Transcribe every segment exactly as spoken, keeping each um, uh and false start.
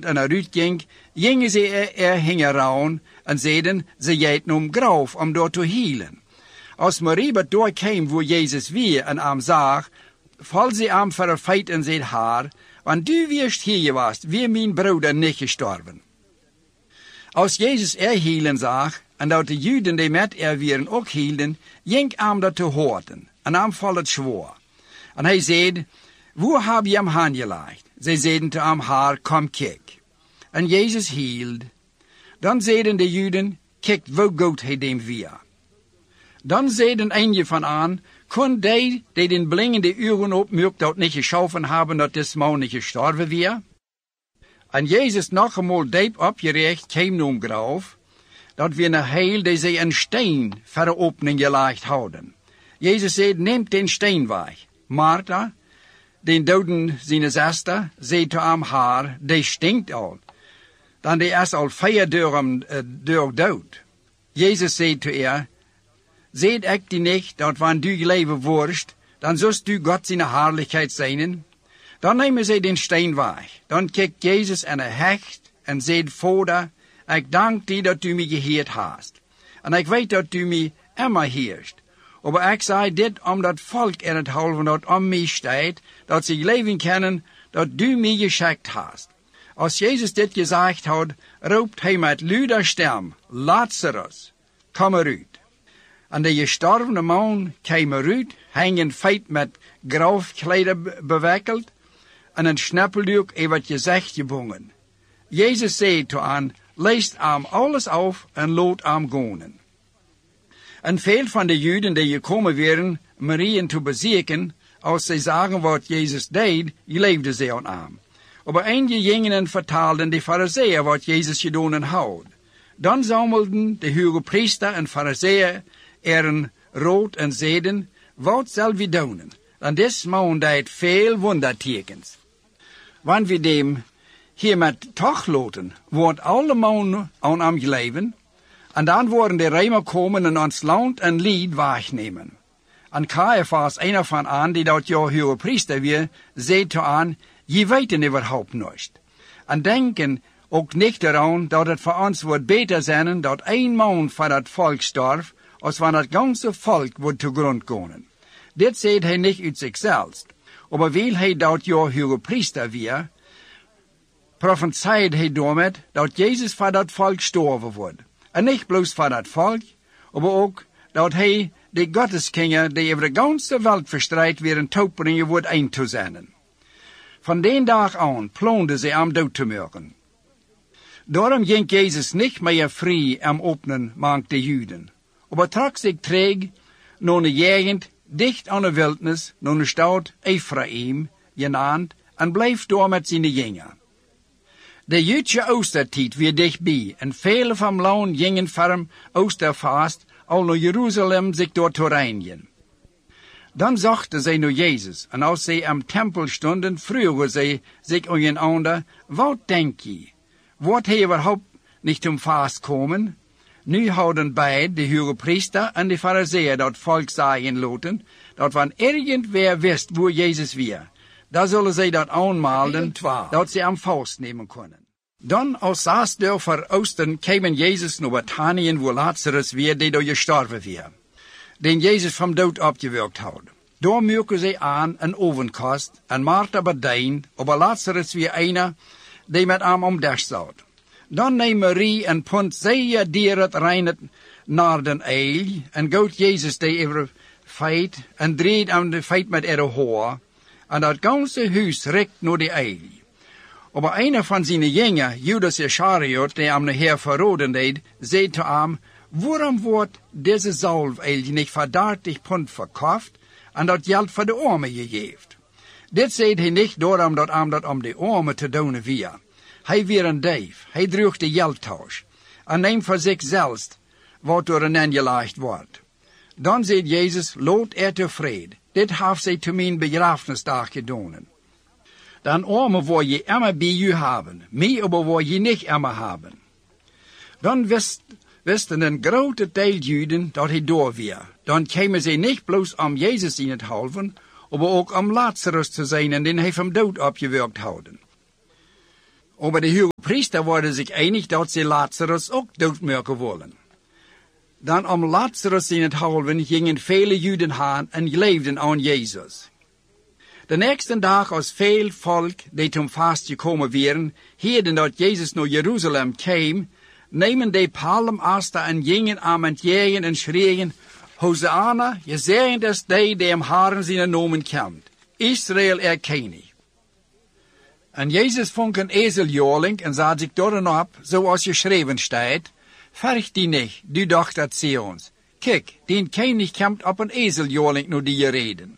en eruit ging, gingen ze er, er hingen rouwen en zeiden, ze jeeten om graf om door te healen. Als Marie wat doorkwam waar Jezus weer en hem zag, val ze hem voor een feit en zei haar, want du wirst hier geweest, weer mijn broeder niet gestorven. Als Jezus er healen zag, en dat de Juden die met er wieren ook hielden, ging hem dat te horen, en hem val het zwoer. En hij zei, waar heb je hem aangelegd? Zij zeiden te hem haar, kom kijk. En Jezus hield. Dan zeiden de Juden, kijk hoe goed hij dem weer. Dan zeiden een van aan, kon die die den blingende uren opmerkt dat niet geschoven hebben dat des man niet gestorven weer? En Jezus nog eenmaal diep opgericht kwam om graf, dat we een heel die zij een steen voor de opening gelegd houden. Jezus zei, neemt den steen weg. Martha, den doden zijn zuster, zei te hem haar, die stinkt al. Dan die is al vier door dood. Jezus zei te haar, zeid ik die niet, dat wanneer du leven worst, dan zult du God zijn heerlijkheid zijn. Dan nemen zij den steen weg. Dan kijkt Jezus en hij hecht en zegt, Vader, ik dank die dat u mij geheerd hast. En ik weet dat u mij immer heerst. Maar ik zei dit omdat volk in het halve dat om mij staat, dat ze leven kennen, dat u mij geschikt hast. Als Jezus dit gezegd had, roept hij met luider stem, Lazarus, kom eruit. En de gestorvene man kwam eruit, hing feit met grafkleider bewikkeld, en een snappelduk over het gezicht gebonden. Jezus zei te hem, leest hem alles af en laat hem gaan. En veel van de Juden die gekomen waren, Marieën te bezoeken, als zij zagen wat Jezus deed, geloofden ze aan hem. Maar eenigen gingen en vertaalden de Farizeeën wat Jezus gedaan had. Dan zammelden de hoge priester en Farizeeën er rood en zeiden, wat zal we doen? En des man deed veel wondertekens. Wanneer we dem hier met toch loten, wordt alle mannen aan hem geleven, en dan worden de Römer komen en ons land en lied wegnemen. En Caiaphas, einer van aan die dat jouw hoge priester weer, zei te aan, je weten überhaupt niet. En denken ook niet eraan dat het voor ons wordt beter zijn dat één man van het volk storf, als van het ganze volk wordt te grond gaan. Dit zegt hij niet uit zichzelf, maar wil hij dat jouw hoge priester weer, prophezeit hij daarmee dat Jezus voor dat volk sterven wordt. En niet bloos voor dat volk, maar ook dat hij de Gotteskingen die over de ganze wereld verstrijdt weer een toebrengen wordt eind te zijn. Van den dag aan plande ze hem dood te maken. Daarom ging Jezus niet meer vrij am openen mank de Juden, maar trok zich terug naar een gegend dicht aan de wildnis, naar de stad Ephraim, genaamd, en bleef door met zijn jingen. De Joodse Oostertijd weer dichtbij, en vele van land gingen voor hem Oostervast al naar Jeruzalem zich door te reinigen. Dan zochten zij naar Jezus, en als zij am tempel stonden, vroegen zij zich aan een ander, wat denk je? Wordt hij überhaupt niet om vast komen? Nu houden beide, de hoge priester en de Farizeeën, dat volk zeggen laten, dat van irgendwer wist waar Jezus weer. Dan zullen zij dat aanmelden, dat ze hem vastnemen kunnen. Dan als zes dagen voor Oosten kwamen Jezus naar Bethanien, waar Lazarus weer, die door gestorven weer, den Jezus van dood opgewekt had. Daar merken zij aan een ovenkast, en Martha bedient, maar Lazarus weer einer, die met hem omdag zat. Dan neemt Marie een punt zeer dier het reinet naar den eil, en gaat Jezus die over feit, en dreed aan de feit met haar haar, en dat ganze huis rekt naar de eil. Maar een van zijn jingen, Judas Iscariot, die hem de Heer verraden deed, zei te hem, waarom wordt deze zalveil niet voor dertig pond verkocht, en dat geld voor de armen gegeven? Dit zei hij niet daarom dat hem dat om de armen te doen weer. Hij weer een dief, hij droeg de geldtausch, en neemt voor zichzelf wat door een aangelegd wordt. Dan zei Jezus, laat er tevreden, dit heeft zij te mijn begrafenisdag gedaan. Dan armen wil je immer bij je hebben, mij aber wil je niet immer hebben. Dan wist, wisten een grote deel Juden dat hij door weer. Dan kwamen ze niet bloos om Jezus in het halven, maar ook om Lazarus te zijn en den hij van dood opgewekt houden. Aber de hoge priester worden zich einig dat ze Lazarus ook doodmaken willen. Dan om Lazarus in het halven gingen vele Juden heen en geloofden aan Jezus. De nächste dag als veel volk die toen vast gekomen waren, hoorden dat Jezus naar Jeruzalem kwam, nemen de palmaster en gingen aan het jagen en schreeuwen, Hosanna, je zeggen is die die hem Haren zijn nomen kent. Israël er koning. En Jezus vond een ezeljoling en zat zich daarin op, zoals geschreven staat, vergt die niet, du dochter Zions. Kijk, die koning komt op een ezeljoling naar die reden.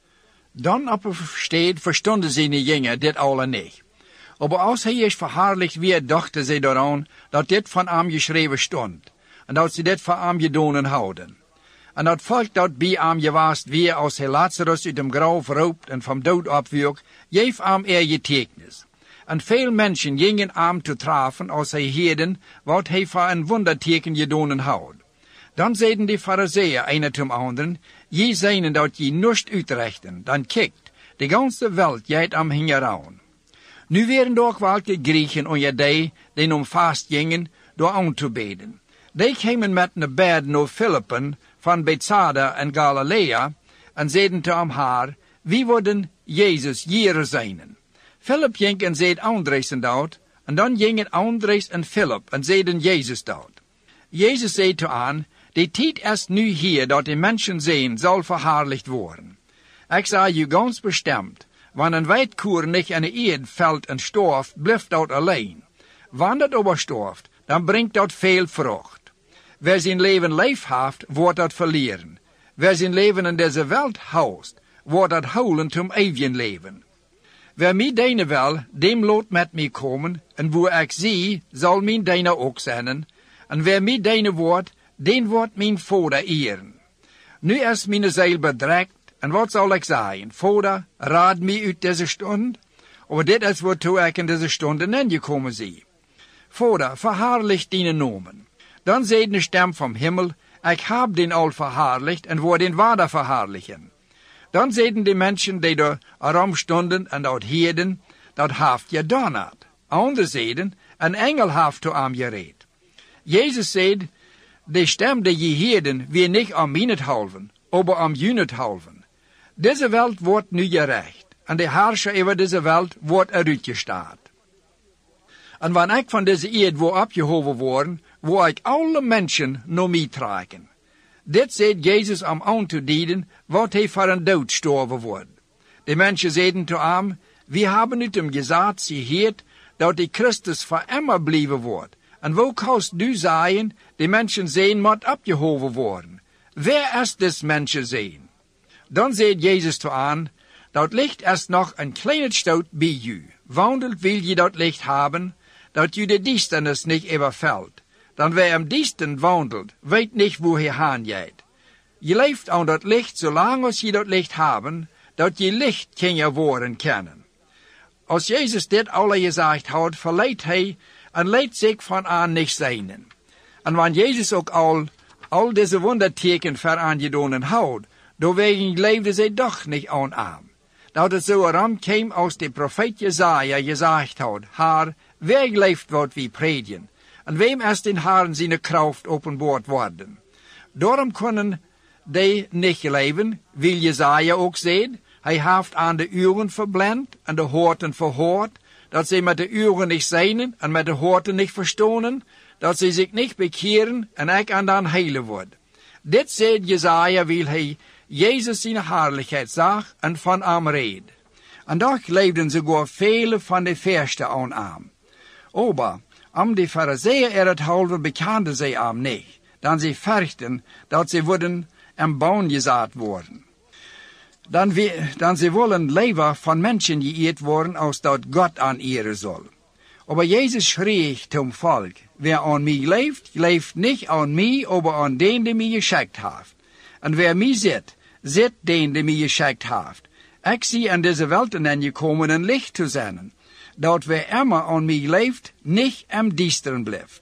Dan op het steed verstonden zijn jongen dit alle niet. Aber als hij is verhaarlijkt weer, dachten zij daaraan dat dit van hem geschreven stond, en dat ze dit voor hem gedonen houden. En dat volk dat bij hem gewaast weer, als hij Lazarus uit hem graf roopt en van dood opwierp, geef hem er getekens. En veel mensen gingen hem te trafen, als hij hoorden wat hij voor een wonderteken gedonen houdt. Dan zeiden de fariseeën een zum anderen, je zijn dat je nust uitrechten, dan kijkt, de ganze wereld jijt am hingeraan. Nu werden er ook welke Griechen onder die, die om vast gingen, door aan te beden. Die kwamen met een bed naar Philippen van Bethsaida en Galilea, en zeiden te hem haar, wie worden Jezus jere zijnen? Philip ging en zeid Andries en dat, en dan gingen Andries en Philip en zeiden Jezus dat. Jezus zei te aan, de tijd is nu hier dat de mensen zijn zal verhaarlijkt worden. Ik zei je ganz bestemd, wanneer een wijdkoer niet in de eerd valt en storft, blijft dat alleen. Wanneer dat aber storft, dan brengt dat veel vrucht. Wer zijn leven leef heeft, wordt dat verlieren. Wer zijn leven in deze wereld houdt, wordt dat houden zum eeuwigen leven. Wer mij dienen wil, dem laat met mij komen, en waar ik zie, zal mijn dienen ook zijn. En wer mij dienen wordt, den wordt mijn vader eren. Nu is mijn ziel bedreigd, en wat zal ik zeggen? Vader, raad mij uit deze stond, of dit is waartoe ik in deze stonden ingekomen zie. Vader, verhaarlicht die nomen. Dan zei de stem vom Himmel, ik heb den al verhaarlicht en word den wader verhaarlichen. Dan zeiden de mensen die er erom stonden en dat hielden, dat heeft je dan had. Anderen zeiden, een engel heeft to am gereed. Jezus zei, de stem die je hielden, weer niet om mijn het halven, aber om jullie het halven. Deze wereld wordt nu gerecht, en de heerscher over deze wereld wordt eruit gestaat. En wanneer ik van deze eerd word opgehoven worden, word ik alle mensen naar mij trekken. Dit zegt Jezus om aan te dienen, wat hij voor een dood gestorven wordt. De mensen zeiden te hem, we hebben uit hem gezegd, gehoord, dat de Christus voor immer blijven wordt. En wo kannst du zeggen, de mensen zijn moet opgehoven worden? Wer is des mensen zijn? Dan zegt Jezus te aan, dat licht is nog een kleine stoot bij u. Wandelt wil je dat licht hebben, dat u de duisternis niet overvalt. Dan wer im Diensten wandelt, weet niet wo hij heen gaat. Je leeft aan dat licht, zolang als je dat licht hebben, dat je licht kan je worden kennen. Als Jezus dit alle gezegd had, verleidt hij en leidt zich van aan niet zijn. En wanneer Jezus ook al, al deze wonderteken voor aangedonen houdt, doorwegen leefde zij toch niet aan aan. Dat het zo erom kwam als de profeet Jesaja gezegd had, haar, wer leeft wat wie predigen? En wem is den Herren zijn kracht openbaard worden? Daarom kunnen die niet leven, wil Jesaja ook zeggen, hij heeft aan de uren verblind en de hoorten verhoord, dat zij met de uren niet zijn en met de hoorten niet verstonen, dat zij zich niet bekeren en ik aan dan heilen wordt. Dit zegt Jesaja, wil hij Jezus zijn heerlijkheid zag en van hem reed. En toch leefden sogar vele van de verste aan hem. Aber om de Phariseeën er het halve bekenden zij hem niet, dan zij verchten dat zij worden en baan gezaad worden. Dan, we, dan zij willen leven van mensen geëerd worden als dat God aan eren zal. Aber Jezus schreef zum volk, wer aan mij leeft, leeft niet aan mij, aber aan den die mij geschikt heeft. En wer mij zit, zit den die mij geschikt heeft. Ik zie aan deze wereld gekomen een licht te zijn, dat wer immer aan mij leeft, niet am diesteren blijft.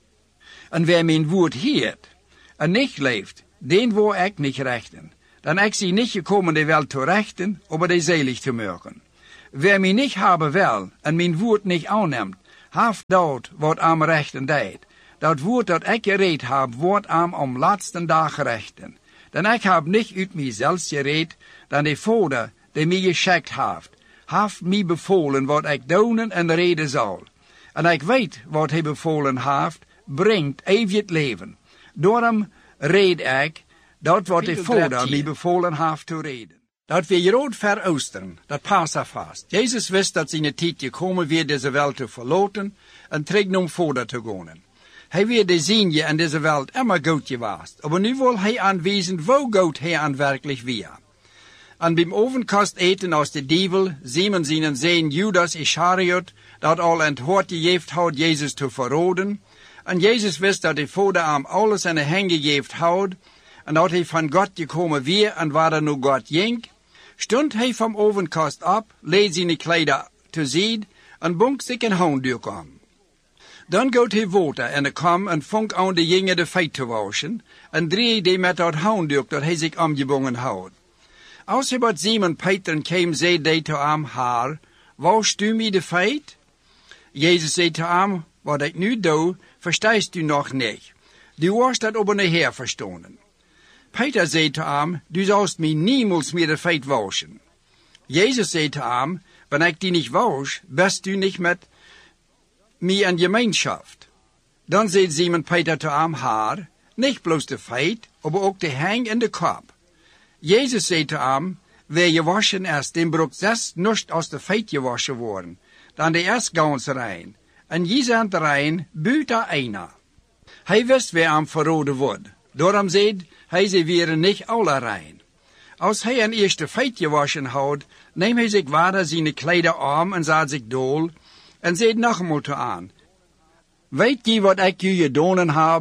En wer mijn woord heert en niet leeft, den word ik niet rechten. Dan ik zie niet gekomen de wereld te rechten, aber de zelig te maken. Wer mij niet hebben wil en mijn woord niet aanneemt, Haft dat wat am rechten deed. Dat woord dat ik gereed heb, wordt am om laatste dag rechten. Dan ik heb niet uit mijzelf gereed, dan de Vader, die mij geschikt heeft, heeft mij bevolen wat ik doen en reden zal. En ik weet wat hij bevolen heeft, brengt eeuwig leven. Daarom red ik, dat wat de Vader mij bevolen heeft te reden. Dat we groot ver oosteren, dat Passafast. Jezus wist dat zijn tijd gekomen weer deze wereld te verlaten en terug naar Vader te gaan. Hij weer de zienje in deze wereld immer goed geweest, maar nu wil hij aanwijzen hoe goed hij aan werkelijk weer. En beim overkast eten als de duivel, Simon zijn zeen Judas Iscariot, dat al in het hart gegeven had Jezus te verraden. En Jezus wist dat de Vader hem alles in de handen gegeven had, en dat hij van God gekomen weer en waar er nu God ging. Stond hij van overkast op, leed zijn kleider te zien en bonk zich een handdoek om. Dan gaat hij water en de kam en vangt aan de jongen de feit te waschen en dreef die met dat handdoek dat hij zich omgebonden had. Als hij bij Simon Peter kwam, zei hij te hem, Heer, wasch du mij de feit? Jezus zei te hem, wat ik nu doe, verstaat u nog niet. Du was dat op een Heer verstonden. Peter zei te hem, du zalst mij niemals meer de feit waschen. Jezus zei te hem, wanneer ik die niet wasch, bist u niet met mij in gemeenschap. Dan zei Simon Peter te hem, Heer, niet bloos de feit, maar ook de hang en de kop. Jezus zei te hem, wer gewaschen is, den broekt zes nust als de feit gewaschen worden, dan de is gans rein. En je zijn rein, buiten einer. Hij wist wer hem verroden wordt. Daarom zei hij, ze waren niet alle rein. Als hij een eerste feit gewaschen had, neemt hij zich water zijn kleider aan en zat zich dool, en zei nog eenmaal te aan, weet je wat ik je gedaan heb?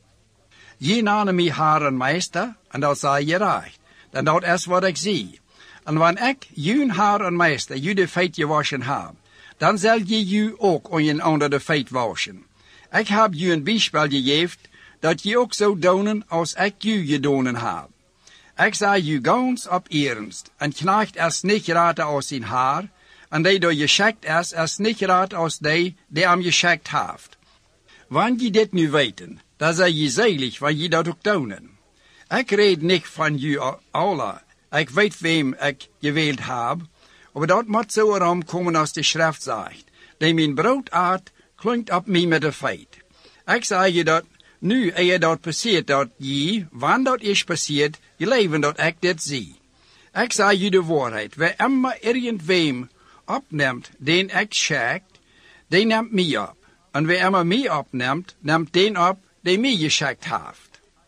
Je namen mij Heer en Meester, en dat zei je recht. Dan dat is wat ik zie. En wanneer ik, je Heer en Meester, je de feit gewaschen heb, dan zal je je ook aan je ander de feit waschen. Ik heb je een bijspel gegeven, dat je ook zou doen als ik je gedaan heb. Ik zei je gans op ernst, en knecht is niet rater als zijn haar, en die door je schekt is, is niet rater als die, die hem geschekt heeft. Wanneer je dit nu weten, dan zijn je zelig, wanneer je dat ook doen. Ik red niet van je alle. Ik weet wem ik gewild heb, maar dat moet zo erom komen als de schrift zegt. Die mijn brood eet, klinkt op mij met de feit. Ik zeg je dat, nu eer dat passiert, dat je, wanneer dat is passiert, je leven dat ik dit zie. Ik zeg je de waarheid, wie immer irgendwem opneemt, den ik schakt, die neemt mij op. En wie immer mij opneemt, neemt den op, die mij geschakt heeft.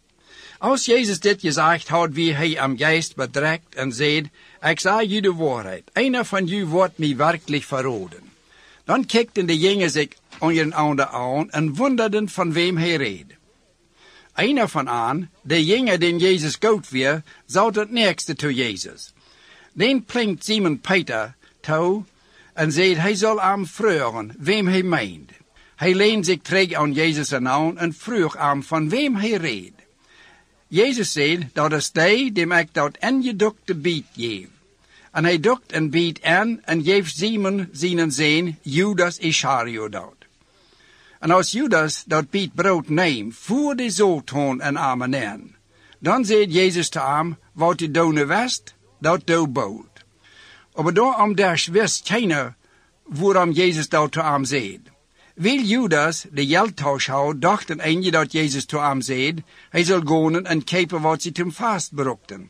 Als Jezus dit gezegd had, wie hij am geest bedrekt en zei, ik zeg je de waarheid, einer van u wordt mij werkelijk verraden. Dan kijkten de jongen zich aan een ander aan en wonderden van wem hij reed. Einer van aan, de jongen den Jezus goud weer, zou het nächste to Jezus. Den plinkt Simon Peter toe en zei, hij zal hem vragen wem hij meent. Hij leent zich terug aan Jezus aan en vroeg hem van wem hij reed. Jezus zei, dat is die, die ik dat ingedukte bied geef. En hij dukt een bied aan en geeft Simon zijn zin, Judas Iscariot dat. En als Judas dat bied brood neemt, voor de zoton en armen in, dan zei Jezus te hem, wat je doen wist, dat doe bood. Maar daarom des wist keiner, waarom Jezus dat te hem zei. Wil Judas de geldtausch houden, dachten eentje dat Jezus te hem zei, hij zal gaan en kijken wat ze hem vastbrokten.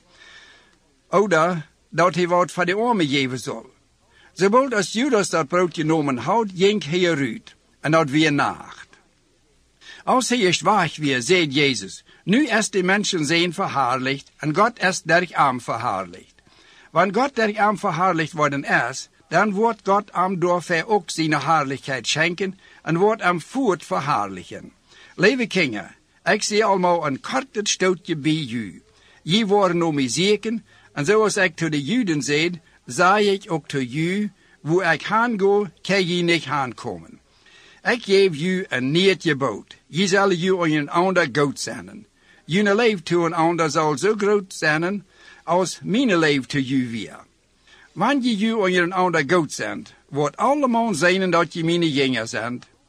Oder dat hij wat voor de armen geven zal. Zobald als Judas dat brood genomen had, ging hij eruit, en dat weer nacht. Als hij is weg weer, zei Jezus, nu is de mensen zijn verhaarlicht, en God is der arm verhaarlicht. Wanneer God der arm verhaarlicht worden is, dan wordt God hem doorver ook zijn herrlichheid schenken en wordt hem voort verhaarlijken. Lieve kinderen, ik zie allemaal een korte stootje bij u. Je worden om mij zeken, en zoals ik tot de Juden zei, zei ik ook tot u, waar ik heen ga, kan je niet heen komen. Ik geef u een neertje boot. Je zal u aan een ander goed zijn. Jullie leven to een ander zal zo groot zijn, als mijn leven to u weer. Wanneer je aan een ander goed bent, wordt allemaal zijn dat je mijn jongen bent.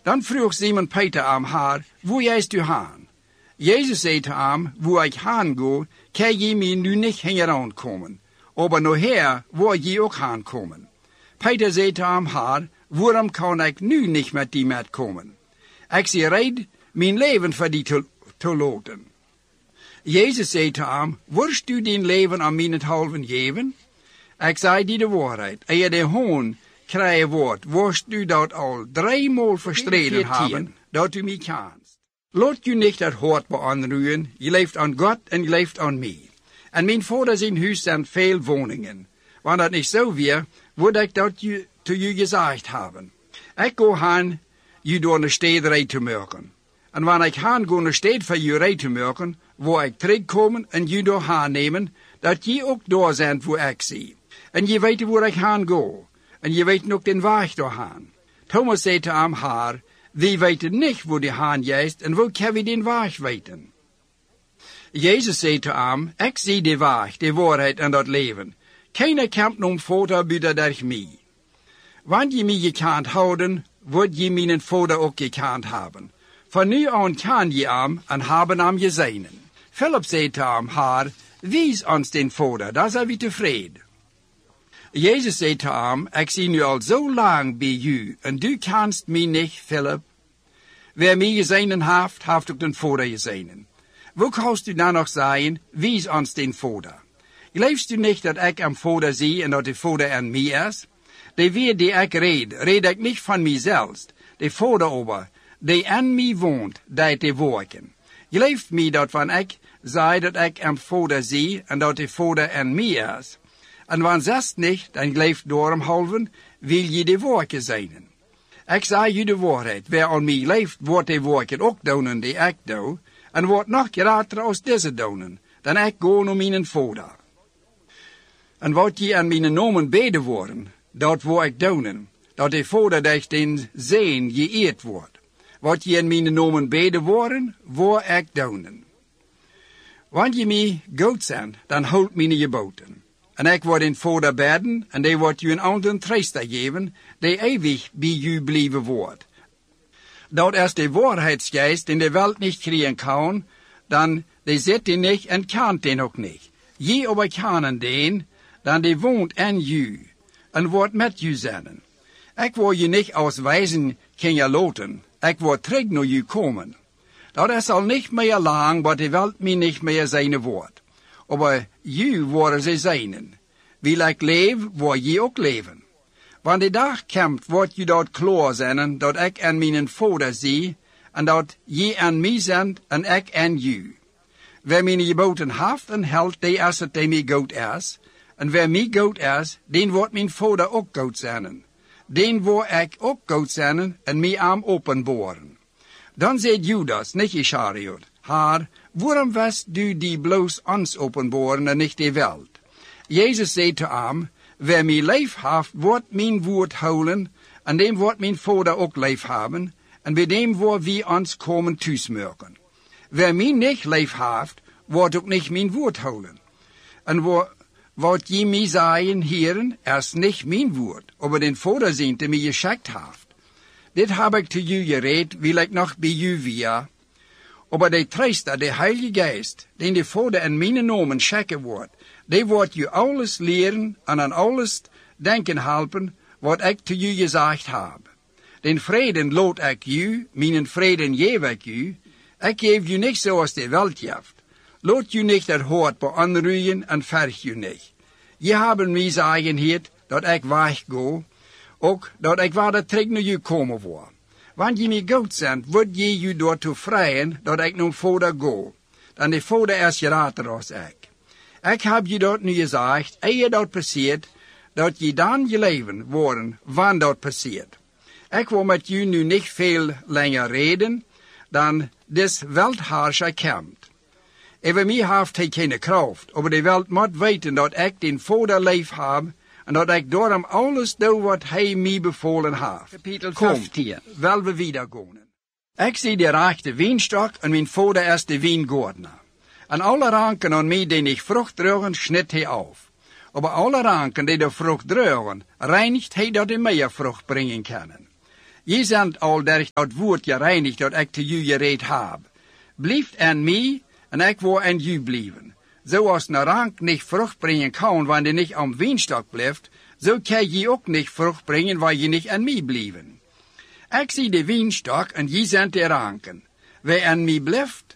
Dan vroeg Simon Peter aan haar, wo jijst u haan? Jezus zei te hem, wo ik haan go, kan je mij nu niet heen komen. Aber nachher word je ook gaan komen. Peter zei te hem haar, waarom kan ik nu niet met die met komen? Ik zie red mijn leven voor die te, te loten. Jezus zei te hem, worst u din leven aan mijn halven geven? Ik zei die de waarheid. En je de hoon krijgen wordt, worst u dat al driemaal verstreden hebben, dat u mij kent. Laat u niet dat hart beanruien, je leeft aan God en je leeft aan mij. En mijn vader zijn huis zijn veel woningen. Wanneer dat niet zo weer, word ik dat je, te u gezegd hebben. Ik ga gaan, je door de stad rijden te maken. En wanneer ik gaan ga naar stad voor je rijden te maken, waar ik terugkomen en je door gaan nemen, dat je ook door zijn waar ik zie. En je weet waar ik gaan ga. En je weet ook den weg door gaan. Thomas zei te hem haar, we weten niet waar die haan juist en hoe kan we den weg weten? Jezus zei te hem, ik zie de weg, de waarheid en dat leven. Keiner komt nom vader buiten durch mij. Wanneer je mij gekend houden, wordt je mijn vader ook gekend hebben. Van nu aan kan je hem en hebben hem gezien. Philip zei te hem haar, wijs ons den vader, dan zijn we tevreden. Jezus zei te hem, ik zie nu al zo lang bij u, en du kanst mij niet, Philip. Wer mij gezien heeft, heeft ook den vader gezien. Hoe kannst u dan nog zeggen, wijs ons den vader? Geloofst u niet dat ik am vader zie en dat de vader aan mij is? De weer die ik red, red ik niet van mijzelf. De vader over, die aan mij woont, deed de werken. Gelooft mij dat wanneer ik zei dat ik am vader zie en dat de vader aan mij is? En wanneer zegt niet, dan gelooft daarom halven, wil je de werken zijn. Ik zei je de waarheid, wer aan mij leeft, wordt de werken ook doen die ik doe, en wordt nog groter als deze doen, dan ik ga naar mijn vader. En wat je aan mijn namen beden worden, dat wil ik doen, dat de vader durch den zeen geëerd wordt. Wat je aan mijn namen beden worden, wil ik doen. Wanneer je mij goed zijn, dan houd mijn geboden. En ik word in vader beden, en die wordt je een andere trooster geven, die eeuwig bij u blijven wordt. Dat is de waarheidsgeest die de wereld niet krijgen kan, dan die zit die niet en kan den ook niet. Je aber kan den, dan die woont in u, en wordt met u zijn. Ik wil je niet als wijzen kunnen laten, ik wil terug naar u komen. Dat is al niet meer lang, wat de wereld mij niet meer zijn wordt. Aber u worden ze zijn. Wil ik leven, wil je ook leven. Wanneer de dag komt, wordt je dat klaar zijn, dat ik aan mijn vader zie, en dat je aan mij bent, en ik aan u. Wer mijn geboden heeft en houdt, die is het die mij goed is. En wer mij goed is, den wordt mijn vader ook goed zijn. Den word ik ook goed zijn, en mij aan openboren. Dan zei Judas, niet Iscariot, haar, waarom was du die bloos ons openboren en niet de wereld? Jezus zei te hem, wer mij leef heeft, wordt mijn woord houden, en dem wordt mijn vader ook leef hebben, en bij dem wordt wie ons komen thuismerken. Wer mij niet leef heeft, wordt ook niet mijn woord houden. En wo, wat je mij zeggen, heren, is niet mijn woord, aber den vader zijn die mij geschickt heeft. Dit heb ik te u gereed, wil ik nog bij u weer. Aber de trooster, de Heilige Geest, den de vader in mijn namen schikken wordt, die wordt u alles leren en aan alles denken helpen, wat ik te u gezegd heb. Den vreden loot ik u, mijn vreden geef ik u. Ik geef u niet zoals de wereld geeft. Laat u niet het hart beanruien en verg u niet. Je hebben mij zeggen hier dat ik wegga, ook dat ik waar terug naar u komen word. Wanneer je mij goed bent, wordt je u daartoe vrijen dat ik naar vader ga. Dan de vader is groter als ik. Ik heb je dat nu gezegd, eer dat passeert, dat je dan je leven worden, wanneer dat passeert. Ik wil met u nu niet veel langer reden, dan des weltherrscher komt. Over mij heeft hij geen kracht, maar de wereld moet weten dat ik den vader lief heb, en dat ik daarom alles doe wat hij mij bevolen heeft. Kapitel Kom, vijftien. wel we wieder gaan. Ik zie de rechte wijnstok en mijn vader is de wijngaardenaar. En alle ranken aan mij die niet vrucht dragen, snit hij af. Maar alle ranken die de vrucht dragen, reinigt hij dat die meer vrucht brengen kunnen. Je zend al derg dat woord gereinigd dat ik te u gereed heb. Blijft aan mij, en ik wil aan u blijven. Zoals een rank niet vrucht brengen kan, wanneer je niet am wienstok blijft, zo kan je ook niet vrucht brengen, waar je niet aan mij blijven. Ik zie de wienstok en je zijn de ranken. Wie aan mij blijft,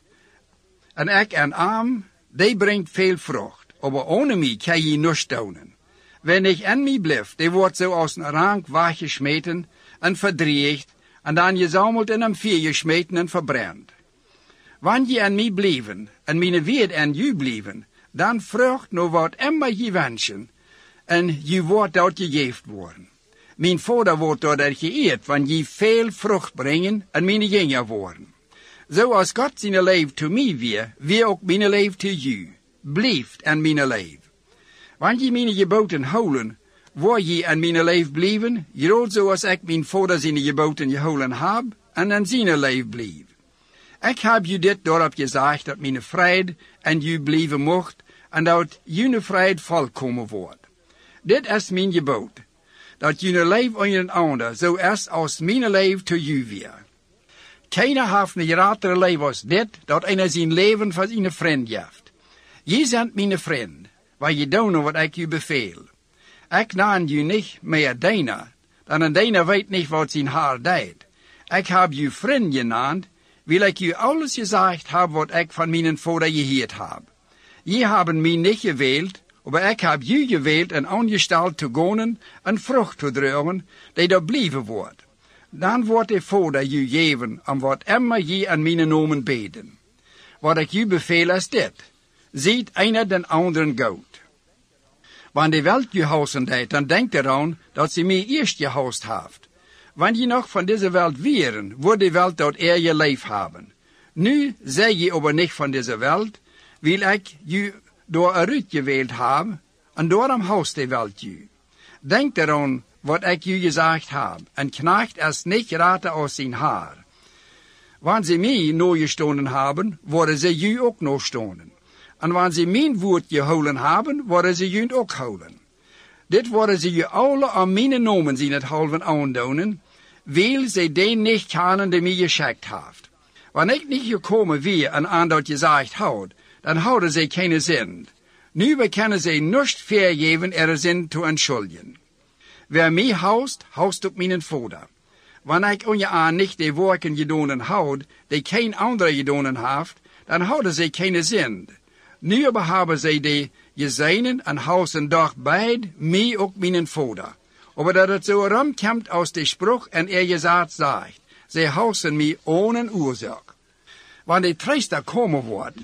en ik aan am, die brengt veel vrucht. Maar ohne mij kan je niets doen. Wie niet aan mij blijft, die wordt zoals een rank weggesmeten en verdreigd, en dan gezameld in een vuur gesmeten en verbrand. Wanneer je aan mij blijven, en mijn woord aan u blijven, dan vrucht nog wat immer je wensen, en je wordt dat gegeven worden. Mijn vader wordt dat geëerd, wanneer je veel vrucht brengen en mijn jongeren worden. Zoals God zijn leven te mij weer, weer ook mijn leven te u. Blijft aan mijn leven. Wanneer je mijn geboten houden, word je aan mijn leven blijven, groot zoals ik mijn vader zijn geboten gehouden heb, en aan zijn leven blijf. Ik heb u dit daarop gezegd, dat mijn vrede aan u blijven mocht, en dat jullie vrede volkomen wordt. Dit is mijn gebod, dat jullie leven aan een ander, zo is als mijn leven te u weer. Keiner heeft een grotere leven als dit, dat einer zijn leven voor zijn vriend geeft. Je bent mijn vriend, waar je doen wat ik u beveel. Ik naam u niet meer deiner, dan een deiner weet niet wat zijn haar deed. Ik heb u vriend genaamd, wil ik u alles gezegd heb wat ik van mijn vader gehoord heb. Je hebben mij niet gewild, maar ik heb u gewild en aangesteld te gaan en vrucht te dragen, die er blijven wordt. Dan wordt de vader u geven om wat immer je aan mijn nomen beden. Wat ik u beveel is dit. Ziet einer den anderen goed. Wanneer de welt je huizen deed, dan denk eraan dat ze mij eerst gehuist heeft. Wanneer je nog van deze welt wären, wordt de welt dat er je leef hebben. Nu zeg je aber niet van deze welt, wil ik je door eruit gewild hebben, en daarom huist de welt je. Denk eraan wat ik je gezegd heb, en knecht is niet raten als zijn haar. Wanneer ze mij nog gestonden hebben, worden ze je ook nog stonden. En wanneer ze mijn woord gehouden hebben, worden ze je ook houden. Dit worden ze je alle aan mijn nomen zien het halven aandoen, wil ze die niet kennen die mij geschikt heeft. Wanneer ik niet gekomen weer en aan dat gezegd houd, dan houden ze geen zin. Nu bekennen ze niet vergeven er zin te entschuldigen. Wer mij haust, haust ook mijn vader. Wanneer ik on je aan niet de werken gedonen houd, die geen andere gedonen heeft, dan houden ze geen zin. Nu aber hebben ze de gezeinen en hausen doch beid, mij ook mijn vader. Aber dat het zo rumkomt aus de spruch en er gezegd zegt, ze hausen mij ohne oorzaak. Wanneer de triester komen wordt,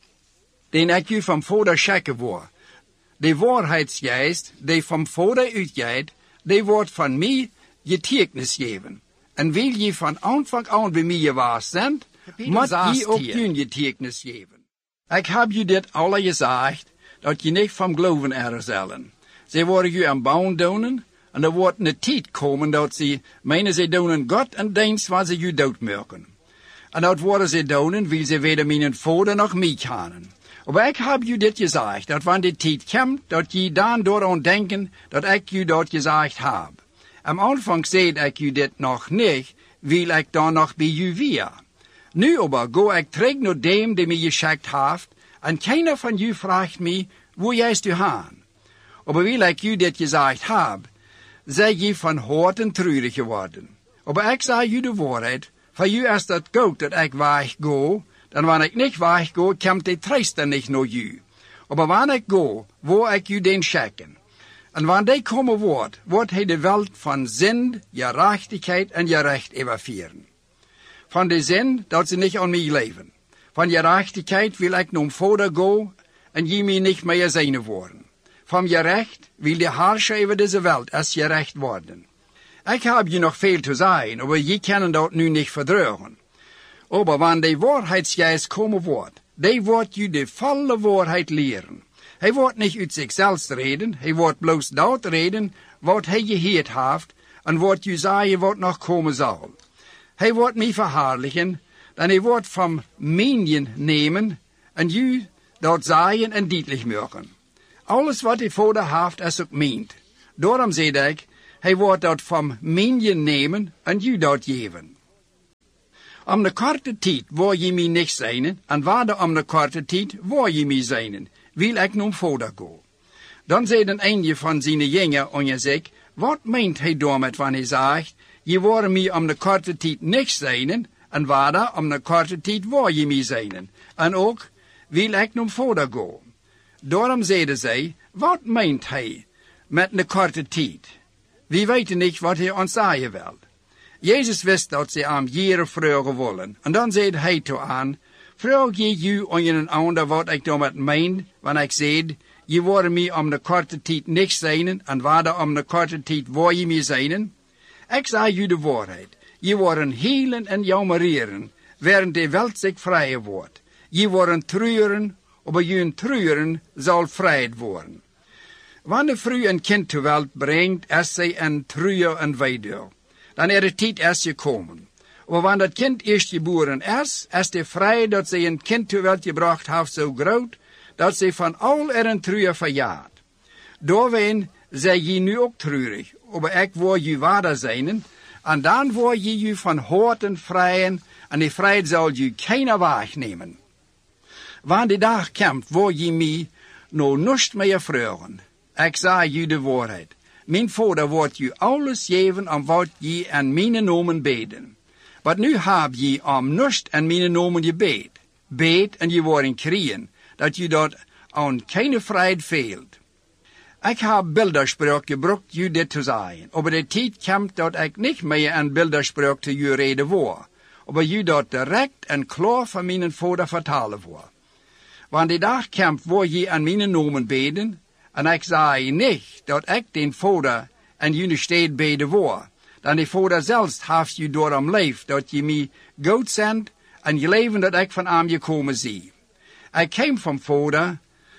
den ik u van vader schikken word, de waarheidsgeest, die van vader uitgaat, die wordt van mij getuigenis geven. En wil je van aanvang aan bij mij gewaast zijn, moet je ook hun getuigenis geven. Ik heb je dit alle gezegd, dat je niet van geloven er zullen. Ze worden je aan bouwen doen, en er wordt een tijd komen dat ze meenen ze doen God en dienst waar ze je doodmerken. En dat worden ze doen, wil ze weder mijn vader nog mij kennen. Maar ik heb je dit gezegd, dat wanneer de tijd komt, dat je dan door denken, dat ik je dat gezegd heb. Am aanvang zei ik je dit nog niet, wil ik dan nog bij je weer. Nu aber go ik terug naar dem die mij geschikt heeft, en keiner van u vraagt mij, wo juist u gaan. Aber wil ik u dit gezegd heb, zij je van harten treurig geworden. Aber ik zeg u de waarheid, voor u is dat goed dat ik weg go, dan wanneer ik niet weg go, komt de triester niet naar u. Aber wanneer ik go, wil ik u den schikken. En wanneer die komen wordt, wordt hij de welt van zin, gerechtigheid en gerecht overvieren. Van de zin dat ze niet aan mij leven. Van gerechtigheid wil ik naar vader go en je mij niet meer zijn worden. Van gerecht wil de heerscher over deze welt als gerecht worden. Ik heb je nog veel te zeggen, maar je kan dat nu niet verdragen. Aber wanneer de waarheidsgeest komen wordt, die wordt je de volle waarheid leren. Hij wordt niet uit zichzelf reden, hij wordt bloos dat reden wat hij gehoord heeft en wordt je zeggen wat nog komen zal. Hij wordt mij verhaarlijken, dan hij wordt van meningen nemen en je dat zeggen en duidelijk maken. Alles wat de vader heeft is ook meent. Daarom zei ik, Hij wordt dat van mijn je nemen en je dat geven. Om de korte tijd wil je mij niet zijn, en waarde om de korte tijd wil je mij zijn, wil ik nu verder gaan. Dan zei een eindje van zijn jongen en je zegt, wat meent hij daarmee wanneer hij zegt, je wil mij om de korte tijd niet zijn, en waarde om de korte tijd wil je mij zijn, en ook wil ik nu verder gaan. Daarom zeiden zij, wat meent hij met de korte tijd? We weten niet wat hij ons zeggen wil. Jezus wist dat ze hem jaren vragen willen. En dan zei hij toe aan, vraag je u aan een ander wat ik daarmee meen, wanneer ik zeg, je wil mij om de korte tijd niet zijn, en waarde om de korte tijd wil je mij zijn? Ik zeg u de waarheid. Je wordt healen en jammeren, während de welt zich vrij wordt. Je wordt treuren, aber je treuren zal vrij worden. Wanneer vroeg een kind ter wereld brengt, is zij een treuer en weduwe. Dan is de tijd eerst gekomen. Maar wanneer dat kind eerst geboren is, is de vrij dat zij een kind ter wereld gebracht heeft zo groot, dat zij van al er een treuer verjaart. Doorween zij je nu ook treurig, maar ik wil je waarder zijn, en dan wil je je van horten vrijen, en die vrijheid zal je keiner wegnemen. Wanneer die dag komt, wil je mij nog niets meer vragen. Ik zeg je de waarheid. Mijn vader wordt je alles geven om wat je aan mijn namen beden. Maar nu heb je om niets aan mijn namen gebed. Bed en je wordt krijgen, dat je dat aan keine vrijheid veelt. Ik heb bilderspraak gebruikt je dit te zeggen. Maar de tijd komt dat ik niet meer aan bilderspraak te je reden wil. Maar je dat direct en klaar van mijn vader vertalen wil. Wanneer die dag komt, wil je aan mijn namen beden, en ik zeg niet dat ik den vader en jullie steed beden wil. Dan de vader zelfs heeft je door hem lief, dat je mij goed zendt, en je leven dat ik van hem gekomen zie. Ik kwam van vader,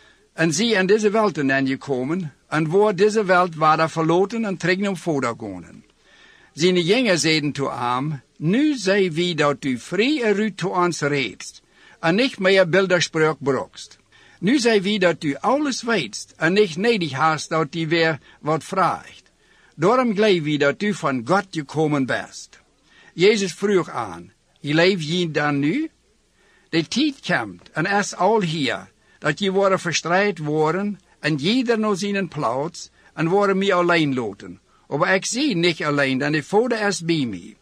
en zie in deze welt en gekomen, en voor deze welt waren verloten en terug naar vader gaan. Zijn jongen zeiden toe hem, nu zei wie dat u vrij eruit toe ons reedst, en niet meer bilderspraak brokst. Nu zei wie dat u alles weet, en niet nedig hast dat u weer wat vraagt. Daarom geloof wie dat u van God gekomen bent. Jezus vroeg aan, je leeft je dan nu? De tijd komt, en is al hier, dat je worden verstrijd worden, en jeder naar zijn plaats, en worden mij alleen laten. Maar ik zie niet alleen, dan de Vader is bij mij.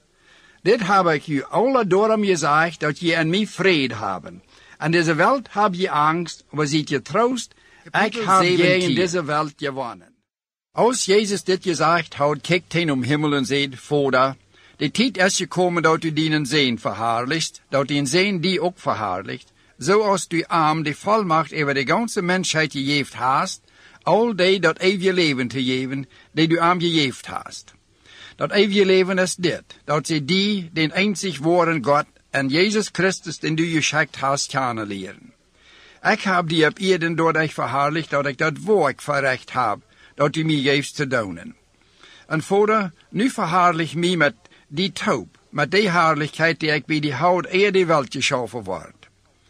Dit heb ik u alle daarom gezegd, dat je en mij vrede hebben. En deze welt heb je angst, maar ziet je troost, ik heb je in deze welt gewonnen. Als Jezus dit gezegd had, kijkt hij om hemel en zegt, Vader, de tijd is gekomen dat u dienen zeen verhaarlicht, dat die zeen die ook verhaarlicht, zoals u arm de volmacht over de ganze mensheid gegeven hast, al die dat eeuwige leven te geven, die u arm gegeven hast. Dat eeuwige leven is dit, dat ze die, den einzig waren God, en Jezus Christus, den du geschickt hast, kennenleren. Ik heb die op eerden door dich verhaarlicht, dat ik dat werk verrecht heb, dat u mij geeft te doen. En Vader, nu verhaarlich mij met die taub, met die herrlichkeit die ik bij die hout eer de welt geschaffen word.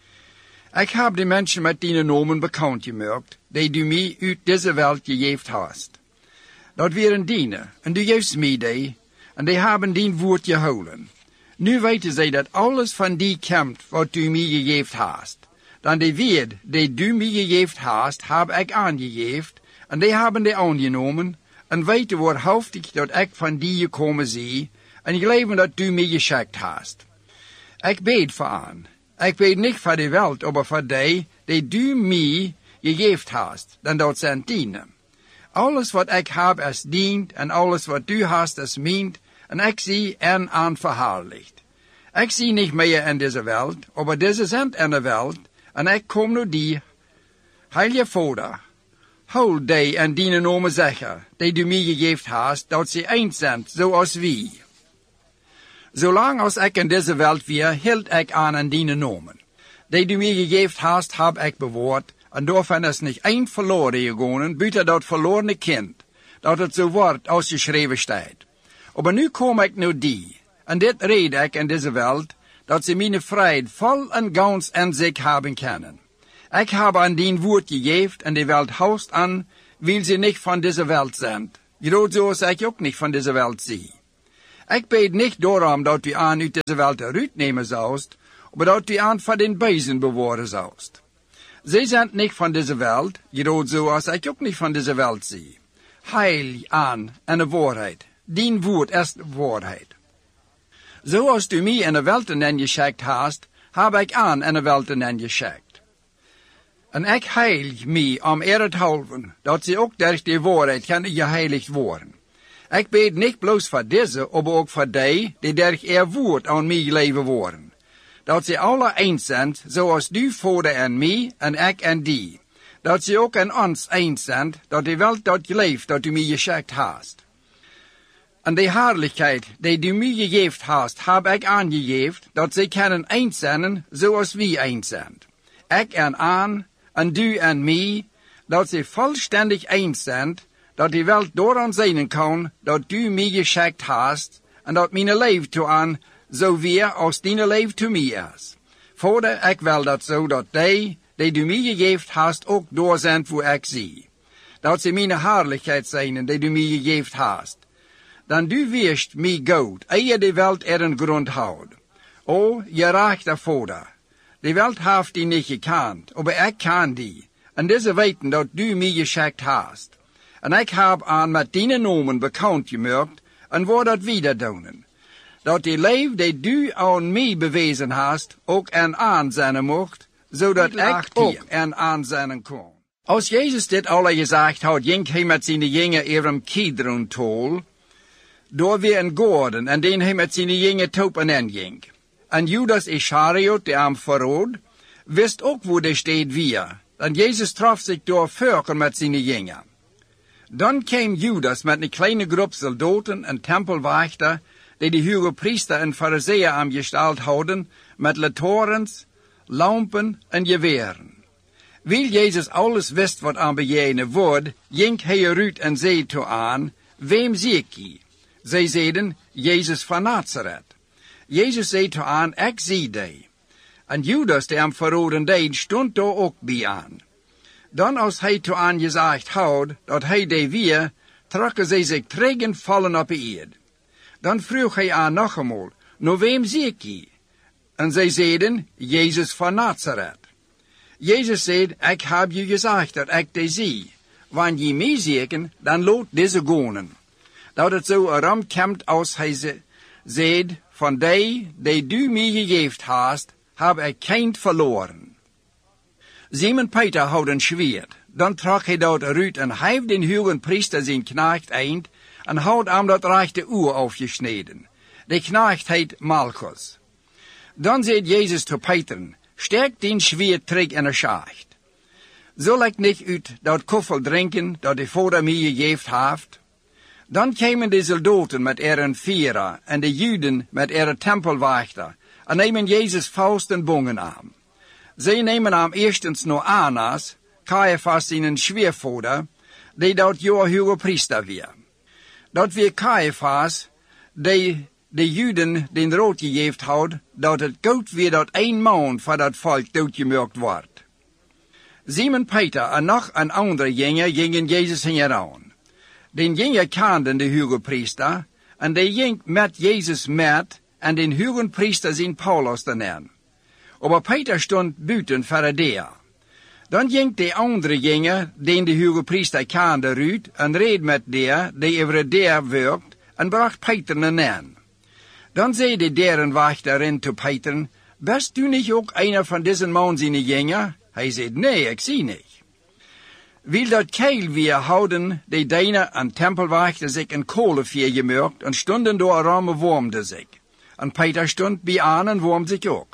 Ik heb de mensen met die namen bekend gemaakt, die du mij uit deze welt gegeven hast. Dat waren dienen, en du geeft mij die, en die hebben dien woord gehouden. Nu weten zij dat alles van die komt wat du mij gegeven hast. Dan de woord die du mij gegeven hast, heb ik aangegeven, en die hebben die aangenomen, en weten waarhaftig dat ik van die gekomen zie, en geloven dat du mij geschikt hast. Ik bid voor aan. Ik bid niet voor de wereld, maar voor die, die du mij gegeven hast, dan dat zijn dienen. Alles wat ik heb is dient, en alles wat du hast is meent, en ik zie en aan verhaarlicht. Ik zie niet meer in deze wereld, maar deze zijn in de wereld, en ik kom naar die. Heilige Vader, hou die en die namen zeggen, die du mij gegeven hast, dat ze eens zijn, zoals wij. Zolang als ik in deze wereld weer, hield ik aan aan die namen. Die du mij gegeven hast, heb ik bewaard, en daarvan is niet één verloren gegaan, buiten dat verlorene kind, dat het zo wordt als geschreven staat. Maar nu kom ik naar die, en dit red ik in deze wereld, dat ze mijn vrijheid vol en gans in zich hebben kunnen. Ik heb aan die woord gegeven, en de wereld houst aan, wil ze niet van deze wereld zijn, Groot zoals ik ook niet van deze wereld zie. Ik bid niet daarom dat u aan uit deze wereld eruit nemen zoust, maar dat u aan van den bezen bewaren zoust. Zij zijn niet van deze wereld, groot zoals ik ook niet van deze wereld zie. Heil aan en de waarheid. Dien woord is de waarheid. Zoals u mij in de wereld en geschikt hast, heb ik aan in de wereld en geschikt. En ik heil mij om erethalven, dat ze ook door die waarheid kunnen geheiligd worden. Ik bid niet bloos voor deze, maar ook voor die, die door er woord aan mij leven worden. Dat ze alle eens zijn, zoals du vader en mij, en ik en die. Dat ze ook in ons eens zijn, dat de wereld dat leeft, dat u mij geschikt hast. En de heerlijkheid die du mij gegeven hast, heb ik aangegeven, dat ze kunnen eens zijn, zoals wij eens zijn. Ik en aan, en du en mij, dat ze volständig eens zijn, dat de wereld door ons zien kan, dat du mij geschikt hast, en dat mijn leven toe aan, zo weer als dine leven toe mij is. Vader, ik wil dat zo, dat die, die du mij gegeven hast, ook door zijn voor ik zie. Dat ze mijn heerlijkheid zijn, die du mij gegeven hast. Dan du wirst mij goed, eer de wereld er een grond houdt. O, je rechter Vader, de wereld heeft die niet gekend, maar ik kan die. En deze weten dat du mij geschikt hast. En ik heb aan met dine nomen bekend gemaakt, en wil dat wieder doen. Dat die leven die du aan mij bewezen hast, ook en aan zijn mocht, zodat ik ook en aan zijn kon. Als Jezus dit alle gezegd had, ging hij met zijn jongen even Kidron tol, door weer een gordon, en den hij met zijn jongen topen en ging. En Judas Ischariot, die hem verrood, wist ook wo de steed weer. En Jezus traf zich door vurken met zijn jongen. Dan kwam Judas met een kleine groep soldaten en tempelwachter, die de hoge priester en fariseeën aangesteld hadden, met lantaarns, lampen en geweren. Wil Jezus alles wist wat aan bejenen wordt, ging hij eruit en zei toe aan, wem zie ik je? Zij zeiden, Jezus van Nazareth. Jezus zei toe aan, ik zie die. En Judas, die hem verroden deed, stond daar ook bij aan. Dan als hij toe aan gezegd had, dat hij die weer, trokken zij zich terug vallen op de eerd. Dan vroeg hij aan nog eenmaal, nou wem zie ik je? En zij zeiden, Jezus van Nazareth. Jezus zei, ik heb je gezegd dat ik die zie. Wanneer je mij zieken, dan laat deze gaan. Dat het zo erom komt als hij zei, van die, die du mij gegeven hast, heb ik geen verloren. Simon Peter had een zwaard. Dan trok hij dat eruit en heeft den hoge priester zijn knecht eind en had hem dat rechte oor afgesneden. De knecht heet Malchus. Dan zei Jezus tot Peter, steek den zwaard terug in de schacht. Zal ik niet uit dat koffel drinken dat de vader mij gegeven heeft? Dan kwamen de soldaten met eren vierer en de Juden met eren tempelwachter en nemen Jezus vast en bongen aan. Zij nemen hem eerstens naar Annas, Caiaphas zijn schweervader, die dat jaar hoge priester weer. Dat weer Caiaphas, die de Juden den rood gegeven had, dat het goed weer dat een maand voor dat volk doodgemerkt wordt. Simon Peter en nog een andere jongen gingen Jezus heen aan. Den jongen kenden de hoge priester, en die ging met Jezus met, en den hoge priester zijn Paulus daarna. Maar Peter stond buiten voor de deur. Dan ging de andere jongen, den de hoge priester kende, eruit en reed met der, die over de deur werkt, en bracht Peter naar aan. Dan zei de derenwachterin tot Peter, bist u niet ook einer van deze man zijn jongen? Hij zei, nee, ik zie niet. Wil dat keil weer houden, die diener en tempelwachter zich een kolenvuur gemerkt en stonden door ramen warmde zich. En Peter stond bij aan en warmde zich ook.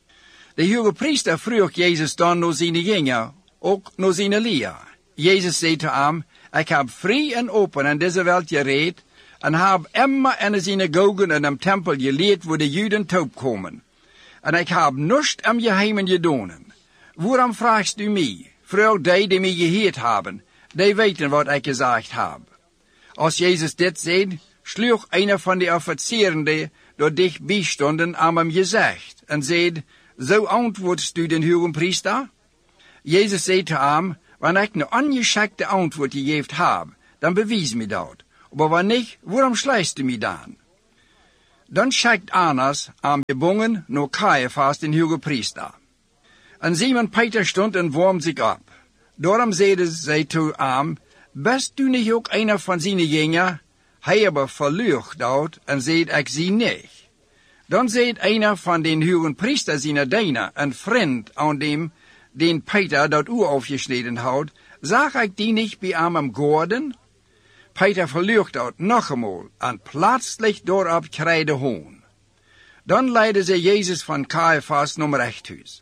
De hoge priester vroeg Jezus dan naar zijn jongen, ook naar zijn leer. Jezus zei te hem, ik heb vrij en open in deze wereld gereed, en heb immer in de synagogen en de tempel geleerd waar de Juden toop komen. En ik heb niets am geheimen gedaan. Waarom vraagst u mij? Vraag die die mij gehoord hebben, die weten wat ik gezegd heb. Als Jezus dit zei, sloeg een van de officieren die door dichtbij stonden aan hem gezegd, en zei, zo antwoordst u den hoge priester? Jezus zei te hem, wanneer ik een ongeschikte antwoord gegeven heb, dan bewijs me dat. aber wann nicht, waarom schleichst du mich dann? Dann schickt Annas am gebungen nur Kaiaphas, den Hogepriester. En Simon Peter stond en warm zich op. Daarom zeiden zij toe hem, best du niet ook einer van zijn jünger? Hij aber verlucht dat en zei, ik zie niet. Dan zei einer van den Hogepriester zijn diener, een vriend aan dem, den Peter dat uur aufgeschneden had, zag ik die niet bij hem am Gordon? Peter verlucht dat nog eenmaal, en plötzlich daarop kreide hoon. Dan leidden ze Jezus van Kaiaphas naar rechthuis.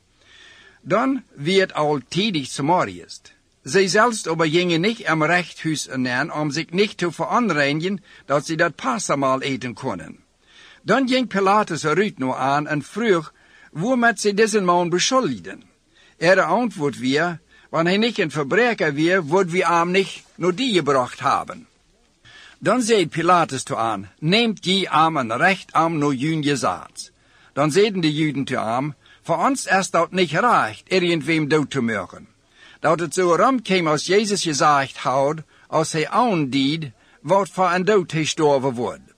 Dan werd al tijdig Samariërs. Zij zelfs aber gingen niet am rechthuis ernähren, om zich niet te veranreinigen, dat ze dat Passamaal eten konden. Dan ging Pilatus eruit nog aan en vroeg, waarmee ze deze man beschuldigden. Er antwoord weer, wanneer hij niet een verbreker weer, wordt we hem niet naar die gebracht hebben. Dan zei Pilatus toe aan, neemt die hem een recht aan naar jun gezaad. Dan zeiden de Juden toe hem, voor ons is dat niet recht, irgendwem dood te maken. Dat het zo ram kwam als Jezus gezegd had, als hij aandied, wat voor een dood gestorven wordt.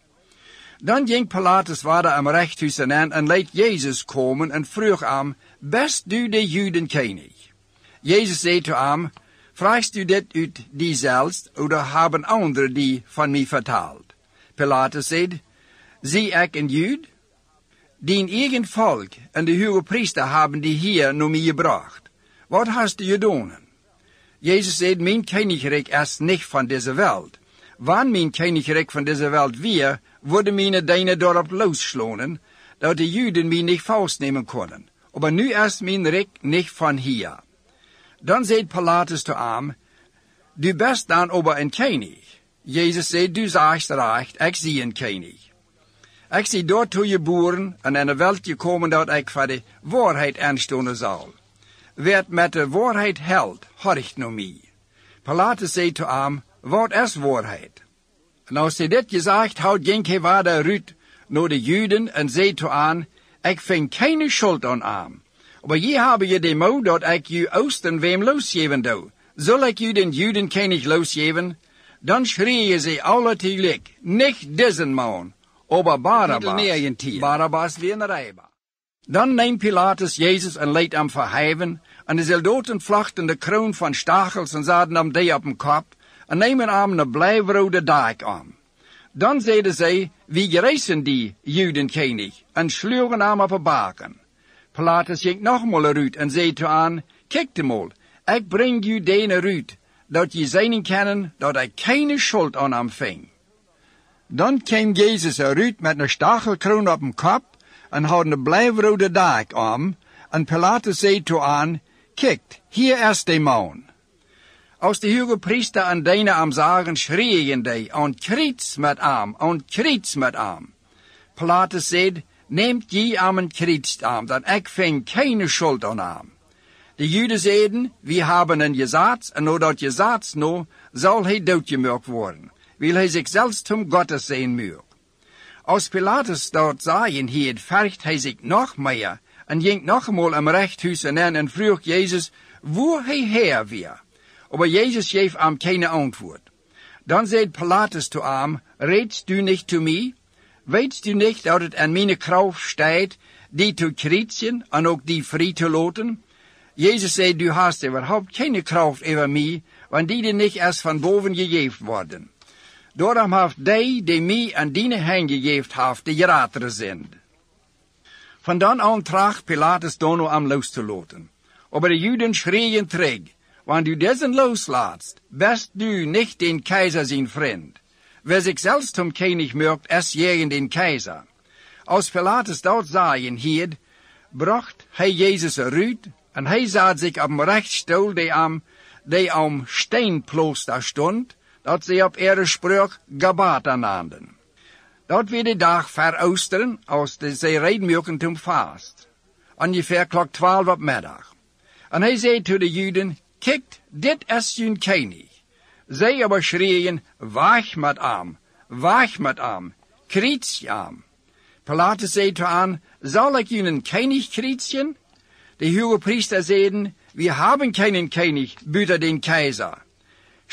Dan ging Pilatus verder am rechthuis aan en liet Jezus komen en vroeg hem, best du de Juden koning? Jezus zei toe hem, vraagst u dit uit die zelfs, oder hebben anderen die van mij vertaald? Pilatus zei, zie ik een Jood? Dien eigen volk en de hogepriester hebben die hier naar mij gebracht. Wat hast du gedaan? Jezus zei, mijn koninkrijk is niet van deze wereld. Wanneer mijn koninkrijk van deze wereld weer, worden mijn dijnen daarop losslonen, dat de Juden mij niet vastnemen konden. Maar nu is mijn rijk niet van hier. Dan zei Pilatus te hem, du bent dan aber een koning. Jezus zei, du zegt recht, ik zie een koning. Ik zie daartoe geboren en in de wereld gekomen dat ik voor de waarheid aanstonden zal. Werd met de waarheid held, horcht naar mij. Pilatus zei te hem, wat is waarheid? En als hij dit gezegd had, ging hij verder uit naar de Juden en zei te hem, ik vind geen schuld aan hem. Maar je hebben je de moed dat ik je oosten wem losgeven doe. Zal ik je den Juden koning losgeven? Dan schrieën ze alle tegelijk, niet deze man, maar Barabbas. Barabbas weer een rijber. Dan neemt Pilatus Jezus en leidt hem verheven, en de soldaten vlochten de kroon van stachels en zaten hem die op hem kop, en nemen hem een blijvrode dijk aan. Dan zeiden zij, wie gerezen die Juden koning, en sloegen hem op een baken. Pilatus ging nogmaals eruit en zei te aan, kijk mal, ik breng u dene eruit, dat je zien kennen dat ik geen schuld aan hem ving. Dan kwam Jezus eruit met een stachelkroon op hem kop, en had een blijvrode dijk aan, en Pilatus zei te aan, kijk, hier is de man. Als de hogepriester en dene am zagen, schrieën die, aan kriets met hem, aan kriets met hem. Pilatus zei, neemt je aan een kriets aan, dat ik ving geen schuld aan hem. De Juden zeiden, we hebben een gezaad, en door dat gezaad nou, zal hij doodgemaakt worden, wil hij zichzelf zum Gottes zijn moet. Als Pilatus dat zagen hield, vergt hij zich nog meer, en ging nog eenmaal am rechthuis aan en vroeg Jezus, waar hij her weer. Maar Jezus geeft hem geen antwoord. Dan zei Pilatus te hem, redst du niet te mij? Weet u niet dat het aan mijn kracht staat, die te kritsen en ook die vrij te laten? Jezus zei, du hast überhaupt keine kracht over mij, want die er niet is van boven gegeven worden. Daarom heeft die, die mij aan die hand gegeven heeft, de geratere zijn. Van dan aan tracht Pilatus dan om los te laten. Maar de Juden schrieën terug, want u dezen loslaatst, best du niet den keizer zijn vriend. Wer zich zelfs zum König maakt, is gegen den keizer. Als Pilatus dat zagen hield, bracht hij Jezus eruit, en hij zat zich op een rechtstoel die am, die am steenplooster stond, dat ze op ihre sprak Gabata naamden. Dat weer de dag veroosteren, als de ze redenmöken zum Fast. Ongeveer klok twaalf op middag. En hij zei tot de Juden, kijk, dit is hun koning. Zij aber schrieën, wacht met hem, wacht met hem, kriets hem. Pilatus zei te aan, zal ik jullie koning krietsen? De hogepriester zeiden, we hebben keinen koning buiten den keizer.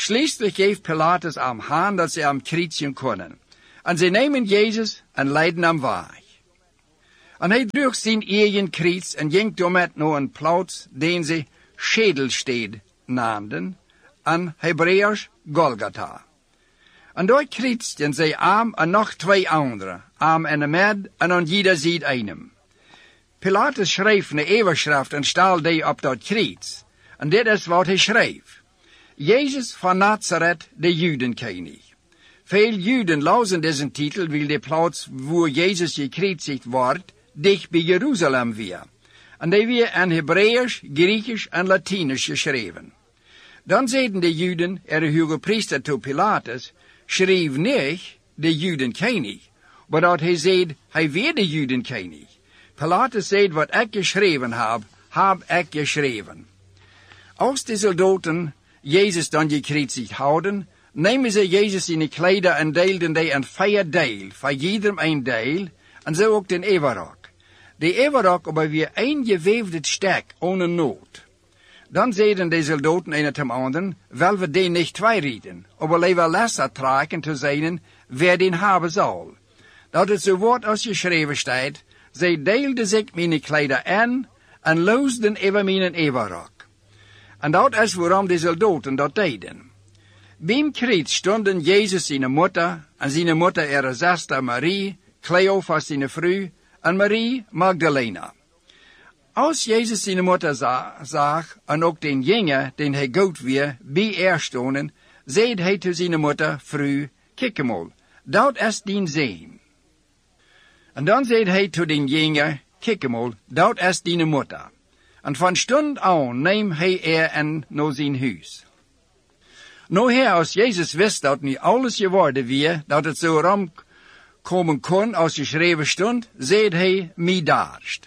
Schließlich geeft Pilatus am Haan dat ze am kruisen kunnen. En ze nemen Jezus en leiden hem weg. En hij droeg zijn eigen kruis en ging daarmee naar een plaats die ze Schädelsteed naamden, en Hebreeuws Golgotha. En daar kruisten zij hem en nog twee anderen, hem en de med en aan jeder zijde einem. Pilatus schreef een overschrift en stal die op dat kruis. En dit is wat hij schreef. Jezus van Nazareth, de Judenkoning. Veel Juden lazen deze titel, wil de plaats waar Jezus gekruisigd wordt, dicht bij Jeruzalem weer. En die weer in Hebreeuws, Griechisch en Latinisch geschreven. Dan zeiden de Juden, er de hoge priester to Pilatus, schreef niet de Judenkoning, maar dat hij zei, hij weer de Judenkoning. Pilatus zei, wat ik geschreven heb, heb ik geschreven. Als de soldaten Jezus dan gekruisigd houden, nemen ze Jezus in de kleider en deelden die in vier deel, voor iedereen een deel, en zo ook den everok. De everok aber weer een geweefd stek, ohne nood. Dan zeiden de soldaten een ten anderen, wel we den niet twee rieden, aber liever lesser traken te zijn, wer den hebben zal. Dat het zo wordt als geschreven staat, zij deelden zich mijn kleider aan, en loosden over mijn everok. En dat is waarom de soldaten dat deden. Beim kruis stonden Jezus zijn moeder, en zijn moeder ihre zuster Marie, Cleophas zijn vrouw, en Marie Magdalena. Als Jezus zijn moeder zag, en ook den jongen, den hij goud weer, bij er stonden, zei hij te zijn moeder, vrouw, kijk mal, dat is dien zoon. En dan zei hij te den jongen, kijk mal, dat is dien moeder. En van stund aan neem hij er en naar zijn huis. Nou her, als Jezus wist dat niet alles geworden weer, dat het zo ram komen kon als geschreven stond, zei hij, mij daarst.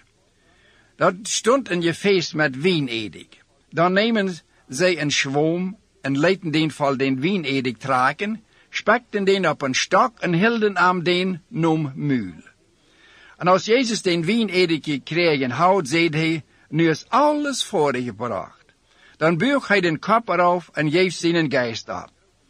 Dat stond een gefeest met wijnedig. Dan nemen zij een schwom en lieten den van den wijnedig traken, spekten den op een stok en hielden aan den nom muul. En als Jezus den wijnedig gekregen had, zei hij, nu is alles voorgebracht. Dan buig hij den kop erop en geeft zijn geest op.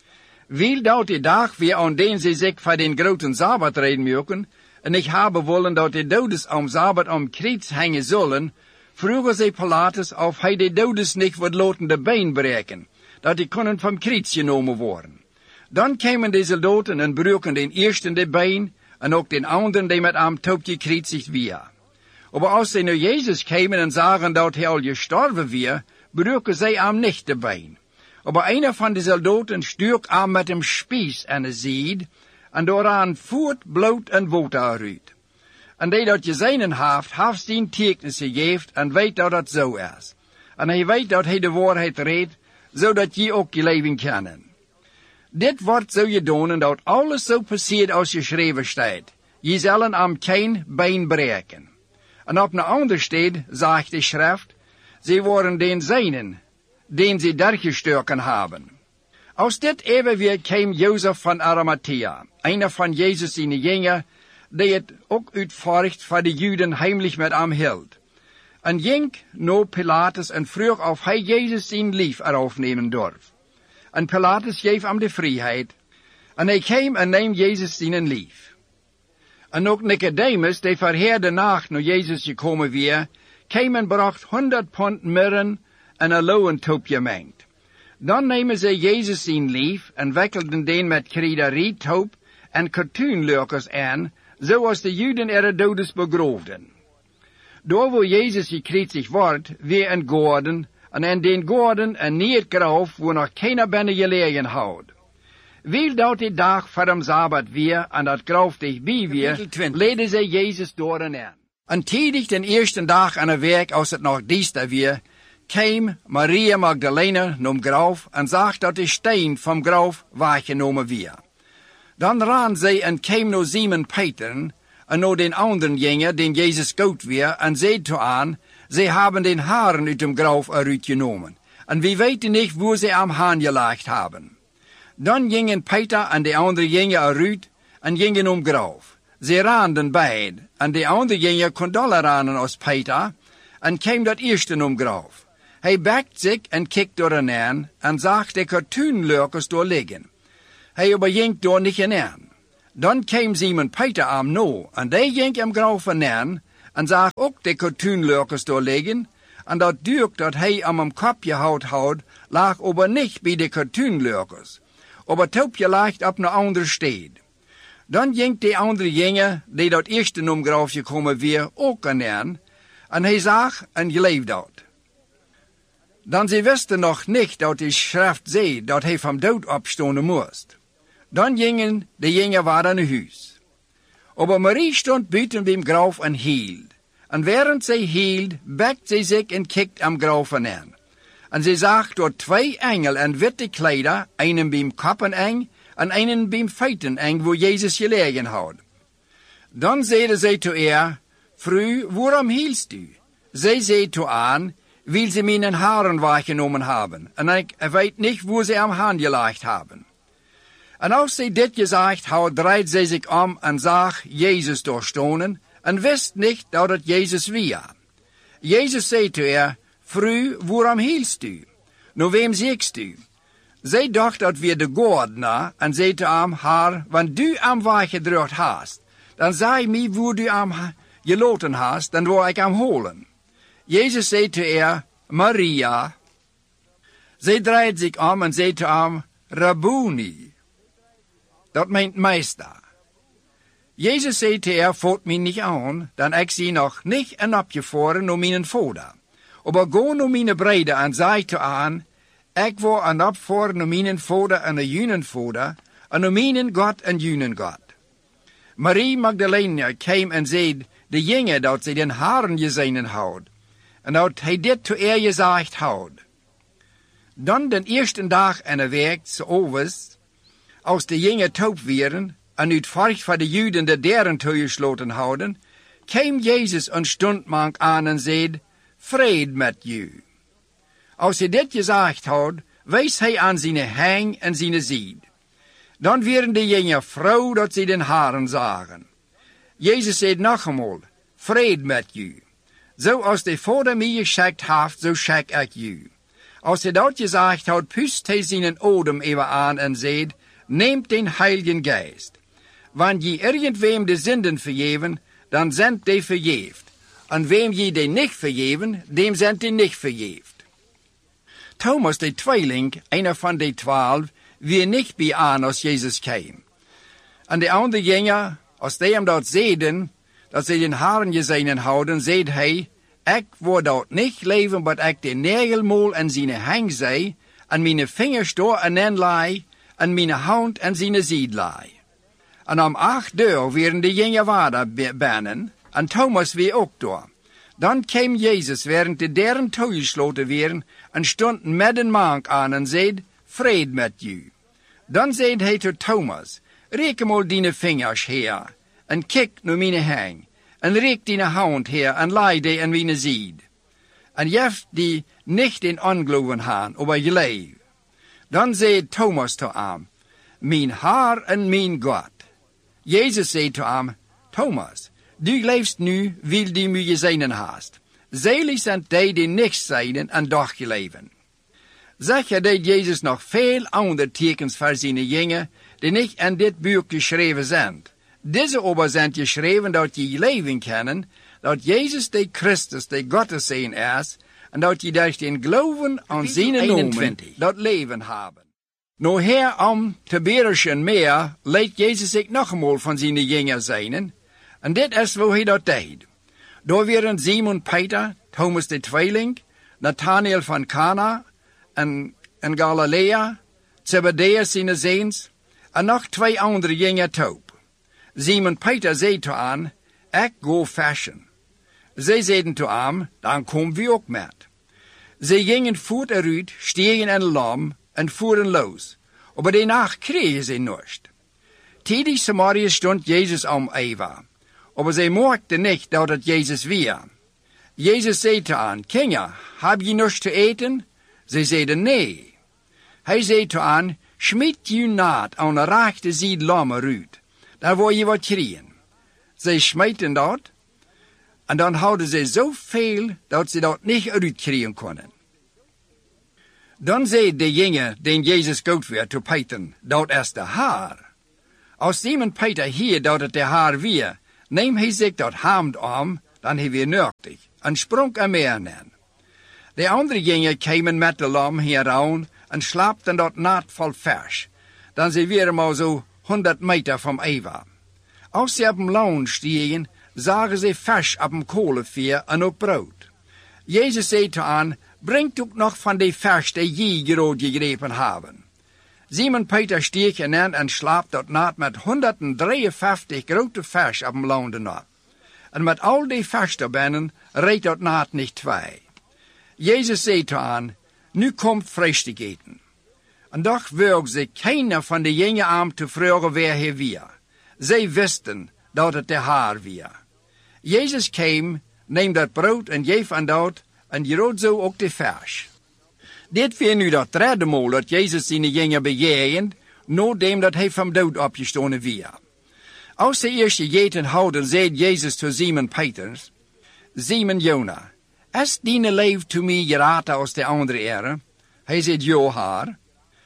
Wil dat de dag weer aan den ze zich voor den groten Sabbat reden mogen, en ik hebben willen dat de dodes am Sabbat am kruis hangen zullen, vroegen ze Pilatus of hij de dodes niet wat laten de been breken, dat die kunnen vom kruis genomen worden. Dan kwamen de soldaten en broken den eersten de been, en ook den anderen die met am top gekruisigd weer. Aber als ze naar Jezus kwamen en zagen dat hij al gestorven weer, broken zij am niet de been. Aber einer van de soldaten stuk am met dem spies en de zied, en dooraan voert bloed en water uit. En die dat gezien heeft, heeft zijn tekens gegeven en weet dat het zo is. En hij weet dat hij de waarheid redt, zodat je ook je leven kennen. Dit wordt zo gedaan dat alles zo passiert als geschreven staat. Je zullen am geen been breken. En op een ander staat, zegt de schrift, ze worden den zijnen, den ze dergestoken hebben. Als dit even weer kwam Jozef van Arimathea, einer van Jezus zijn jongen, die het ook uitvoert voor de Juden heimlich met hem hield. En ging naar Pilatus en vroeg of hij Jezus zijn lief erop nemen durf. En Pilatus geef hem de vrijheid, en hij kwam en neem Jezus zijn lief. En ook Nicodemus, die verheer de nacht naar Jezus gekomen weer, kwam en bracht honderd pond mirren en een loewentoopje mengt. Dan nemen ze Jezus zijn lief en wekkelden den met krederietoop en katoenlurkers aan, zoals de Juden er dodes begroofden. Door waar Jezus gekruisigd wordt, weer een gordel, en in den gordel een niet graf, waar nog keiner binnen gelegen houdt. Wil dat die dag voor hem Sabbat weer, en dat graf dichtbij weer, leden ze Jezus door en aan. En tidig den eersten dag aan de werk, als het nog diester weer, kwam Maria Magdalena naar graf en zag dat de steen van graf weggenomen weer. Dan ran zij en kwam naar Simon Peter en naar den anderen jongen, den Jezus goud weer, en zei toe aan, zij hebben den haren uit dem graf eruit genomen. En we weten niet waar ze am haan gelegd hebben. Dan gingen Peter en de andere jongen eruit en gingen om graf. Ze raanden beid, en de andere jongen kon doller ranen als Peter, en kwam dat eerste om graf. Hij buigt zich en kijkt door ernaar en zag de katoenlurkers door liggen. Hij overging door niet ernaar. Dan kwam Simon Peter aan nou en die ging hem grauw ernaar en zag ook de katoenlurkers door liggen. En dat duurt dat hij aan hem kopje hout houdt, lag aber niet bij de katoenlurkers. Aber toopje lag op een andere stad. Dan ging de andere jongen, die dat eerste numgraaf gekomen weer, ook ernaar. En hij zag en geloofde dat. Dan ze wisten nog niet dat de schrift zei dat hij van dood opstonden moest. Dan gingen de jongen weer naar huis. Aber Marie stond buiten bij hem graaf en hield. En während zij hield, buigt zij zich en kijkt am graaf aan. En ze zag door twee engelen en witte kleider, einen bij hem koppeneng en einen bij hem feiteneng, waar Jezus gelegen had. Dan zeide zij toe er, Vrouw, waarom hielst u? Zij zei toe aan, wil ze mijn haren weggenomen hebben, en ik weet niet waar ze am Hand gelegd hebben. En als zij dit gezegd had, draaide zij zich om en zag Jezus doorstonen, en wist niet dat het Jezus was. Jezus zei toe haar, Vrouw, waarom hielst u? Nou wem ziekst u? Zij dacht dat we de goordenaar, en zei te hem, haar, want du am weggedrukt hast, dan zei mij waar du am geloten hast, dan wou ik am holen. Jezus zei te haar, Maria. Zij draaide zich om en zei te hem, Rabboni. Dat meint meester. Jezus zei te haar, voert mij niet aan, dan ik zie nog niet en opgevaren naar mijn vader. Aber go naar mijn breder en zei te aan, ik wil en opvaren naar mijn vader en naar junen vader, en naar mijn God en junen God. Marie Magdalena kwam en zei, de jongen dat zij den haren gezien houdt, en dat hij dit te eer gezegd houdt. Dan den eerste dag en de week, s'overs, als de jongen taub waren, en uit furcht voor de Juden de deuren toegesloten houden, kwam Jezus een stundmank aan en zei, Vrede met u. Als hij dit gezegd had, wees hij aan zijn hang en zijn zied. Dan werden de jongen vrouw dat ze den haren zagen. Jezus zei nog eenmaal, Vrede met u. Zoals de Vader mij geschikt heeft, zo schik ik u. Als hij dat gezegd had, pust hij zijn odem even aan en zei, Neemt den Heiligen Geist. Want je irgendwem de zinden vergeven, dan zijn die vergeeft. En wem je die niet vergeven, dem zijn die niet vergeeft. Thomas, de tweeling, einer van de twaalf, weer niet bij aan als Jezus kwam. En de andere jongen, als die hem dat zeiden, dat ze den haren gezien houden, zei hij, ik word dat niet leven, wat ik de negelmoel en zijn hang zei, en mijn vingers door en en lei, en mijn hand en zijn zied lei. En om acht uur werden de jongen wader binnen, en Thomas weer ook door. Dan kwam Jezus, während de deuren toegesloten werden, en stond met een mank aan en zei, Vrede met u. Dan zei hij tot Thomas, reik mal dine vingers her, en kijk naar mijn hang, en reik dine hand her, en lei die aan mijn zied. En jeft die niet in ongeloven haan, aber geloof. Dan zei Thomas tot hem, Mijn Haar en mijn God. Jezus zei tot hem, Thomas, du leefst nu, wil die mij gezien hast. Zelig zijn die die niks zeiden en doch geleven. Zeker deed Jezus nog veel andere tekens voor zijn jongen, die niet in dit boek geschreven zijn. Deze aber zijn geschreven dat je leven kennen, dat Jezus de Christus, de Gottes zijn is, en dat je durch den geloven aan zijn nomen dat leven hebben. Nou her om te berischen meer, leidt Jezus zich nog eenmaal van zijn jongen zijn, en dit is hoe hij dat deed. Daar waren Simon Peter, Thomas de tweeling, Nathanael van Cana, en, en Galilea, Zebedeus zijn zoons, en nog twee andere jongen taub. Simon Peter zei toe aan, ik go fischen. Zij zeiden toe aan, dan komen we ook met. Zij gingen voort eruit, stegen in lam en voeren los. Aber die nacht kregen ze niets. Tijdens Samaria stond Jezus om Eva. Aber zij merkten niet dat het Jezus was. Jezus zei te aan, Kinder, heb je niets te eten? Zij zeiden nee. Hij zei te aan, schmied je naad aan de rechte zijde lammen uit. Dan wil je wat krijgen. Zij smeten dat. En dan hadden ze zoveel dat ze dat niet uitkrijgen konden. Dan zei de jongen, den Jezus goud weer, te Peter, dat is de haar. Als iemand Peter hier dat het de haar weer, neem hij zich dat haamd om, dan hij weer nuchtig, en sprong er meer in. De andere jongen kwamen met de lam hieraan en slaapten dat naad vol vers. Dan ze weer maar zo honderd meter van Eva. Als ze op een loon stiegen, zagen ze vers op een kolenvuur en op brood. Jezus zei te aan, brengt ook nog van die vers die je gerood gegrepen hebben. Simon Peter steeg in en slaapt dat naad met honderddrieënvijftig grote vers op een loon daarna. En met al die vers daarbinnen reed dat naad niet twee. Jezus zei te aan, nu komt vrijstig eten. En doch woog ze keiner van de jongen aan te vragen wie hij weer. Zij wisten dat het de haar weer. Jezus kwam, neem dat brood en geef aan dat, en je rood zo ook de vers. Dit weer nu dat derde maal dat Jezus zijn jongen bejegend, nadat dat hij van dood opgestonden weer. Als ze eerst gegeten hadden, zei Jezus tot Simon Peters, Simon Jona, is die leven to mij geraten als de andere ere? Hij zei, ja, haar.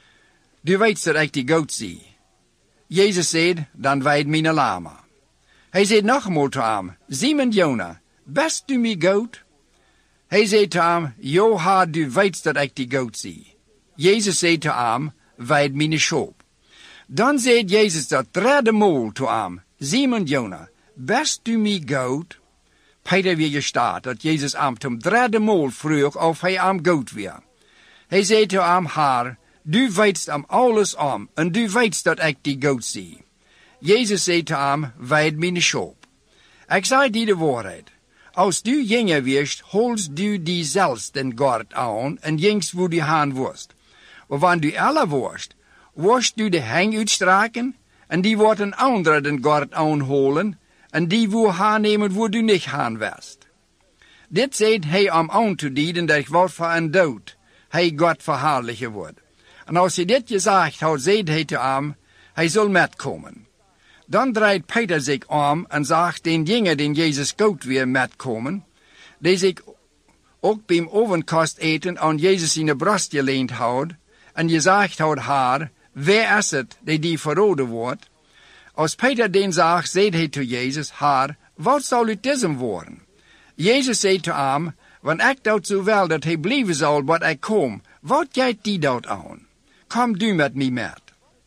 Du weet dat ik die goud zie. Jezus zei, dan weet mijn lama. Hij zei nogmaals te hem, Simon Jona, best du mij goud? Hij zei te hem, ja, haar, du weet dat ik die goud zie. Jezus zei te hem, weet mijn schoop. Dan zei Jezus dat derde maal te hem, Simon Jona, best du mij goud? Peter weer gestaat dat Jezus hem ten derde maal vroeg of hij hem goud weer. Hij zei te hem, haar, du weet hem alles om, en du weet dat ik die goud zie. Jezus zei te hem, weet mijn schoop. Ik zei die de waarheid. Als du jongen wirst, holst du die zelfs den gord aan, en jengst wo du haan worst. Maar wanneer du alle worst, worst du de heng uitstraken, en die wordt een andere den gord aanholen, en die wo haan nemen wo du niet haan west. Dit zei hij om aan te dienen dat ik word voor een dood, hij God verhaarlijken wordt. En als hij dit gezegd had, zei hij te hem, hij zal metkomen. Dan draait Peter zich om en zegt den jongen den Jezus goud weer metkomen, die zich ook bij ovenkost eten aan Jezus in de borst geleend houdt, en gezegd had haar, wie is het die die verroden wordt? Als Peter den zag, zei hij tot Jezus, haar, wat zal het diesem worden? Jezus zei te hem, want ik doet zo wel dat hij blijven zal wat ik kom, wat jij die doet aan? Kom du met mij met.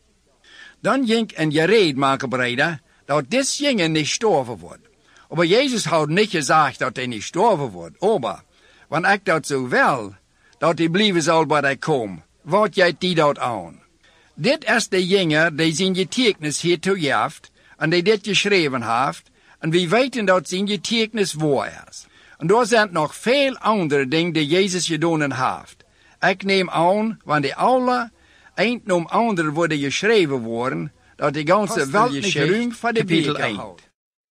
Dan ging een gereed maken breder, dat dit jongen niet sterven wordt. Maar Jezus had niet gezegd dat hij niet sterven wordt, maar, want ik dat zo wel, dat hij blijven zal wat ik kom, wat jij die doet aan. Dit is de jongen die zijn getuigenis hiertoe heeft, en die dit geschreven heeft, en we weten dat zijn getuigenis waar is. En er zijn nog veel andere dingen die Jezus gedaan heeft. Ik neem aan, want die alle eind om andere worden geschreven worden, dat de ganze welt niet geruimd voor de Bijbel houdt.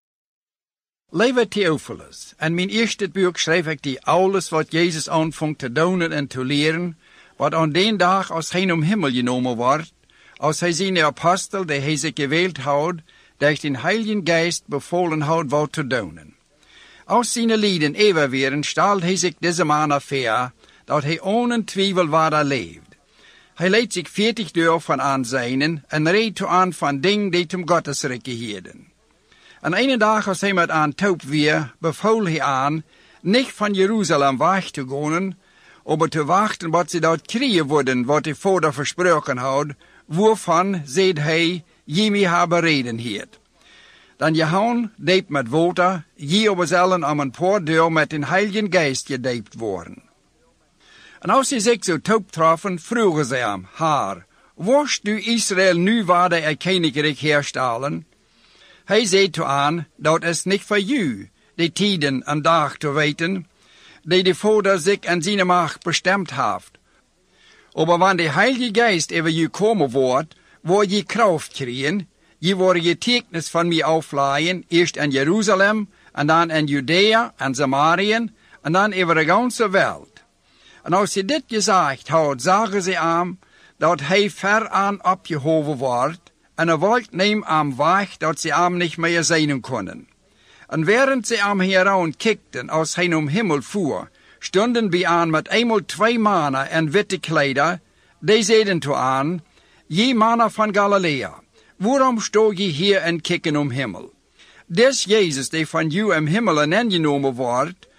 Lieve Theophilus, in mijn eerste boek schreef ik die alles wat Jezus aanvangt te doen en te leren, wat aan den dag als hij om himmel genomen wordt, als hij zijn apostel, die hij zich gewählt houdt, durch den Heiligen Geist bevolen houdt wat te doen. Als zijn lieden eeuwig wären, stelt hij zich deze man voor, dat hij ohne twijfel waar leeft. Hij leidt zich veertig deur van aanzijnen en reed toe aan van dingen die zum Gottesrijk gehielden. En een dag als hij met aan taub weer, bevoel hij aan, niet van Jeruzalem weg te gaan, maar te wachten wat ze dat krijgen worden, wat hij voordat versproken had, waarvan, zei hij, je mij hebben reden hield. Dan Johan deed met water, je over zullen om een paar deur met den Heiligen Geist gedoopt worden. En als ze zich zo taub troffen, vroegen ze hem, haar, worst du Israël nu waarde er koninkrijk herstellen? Hij zei toe aan, dat is niet voor u, de tijden en dag te weten, die de Vader zich en zijn macht bestemd heeft. Maar wanneer de Heilige Geist over je komen wordt, word je kracht krijgen, je wordt je getuigenis van mij afleiden, eerst in Jeruzalem, en dan in Judea en Samaria, en dan over de ganze wereld. En als ze dit gezegd had, zagen ze hem, dat hij ver aan opgehoven wordt, en er wollt neem hem weg, dat ze hem niet meer zien konden. En während ze hem hieraan kijkten, als hij om himmel voer, stonden bij aan met eenmaal twee mannen en witte kleider. Die zeiden toe aan, je mannen van Galilea, waarom sto je hier en kijken om hemel? Des Jezus die van jou om hemelen aangenomen wordt,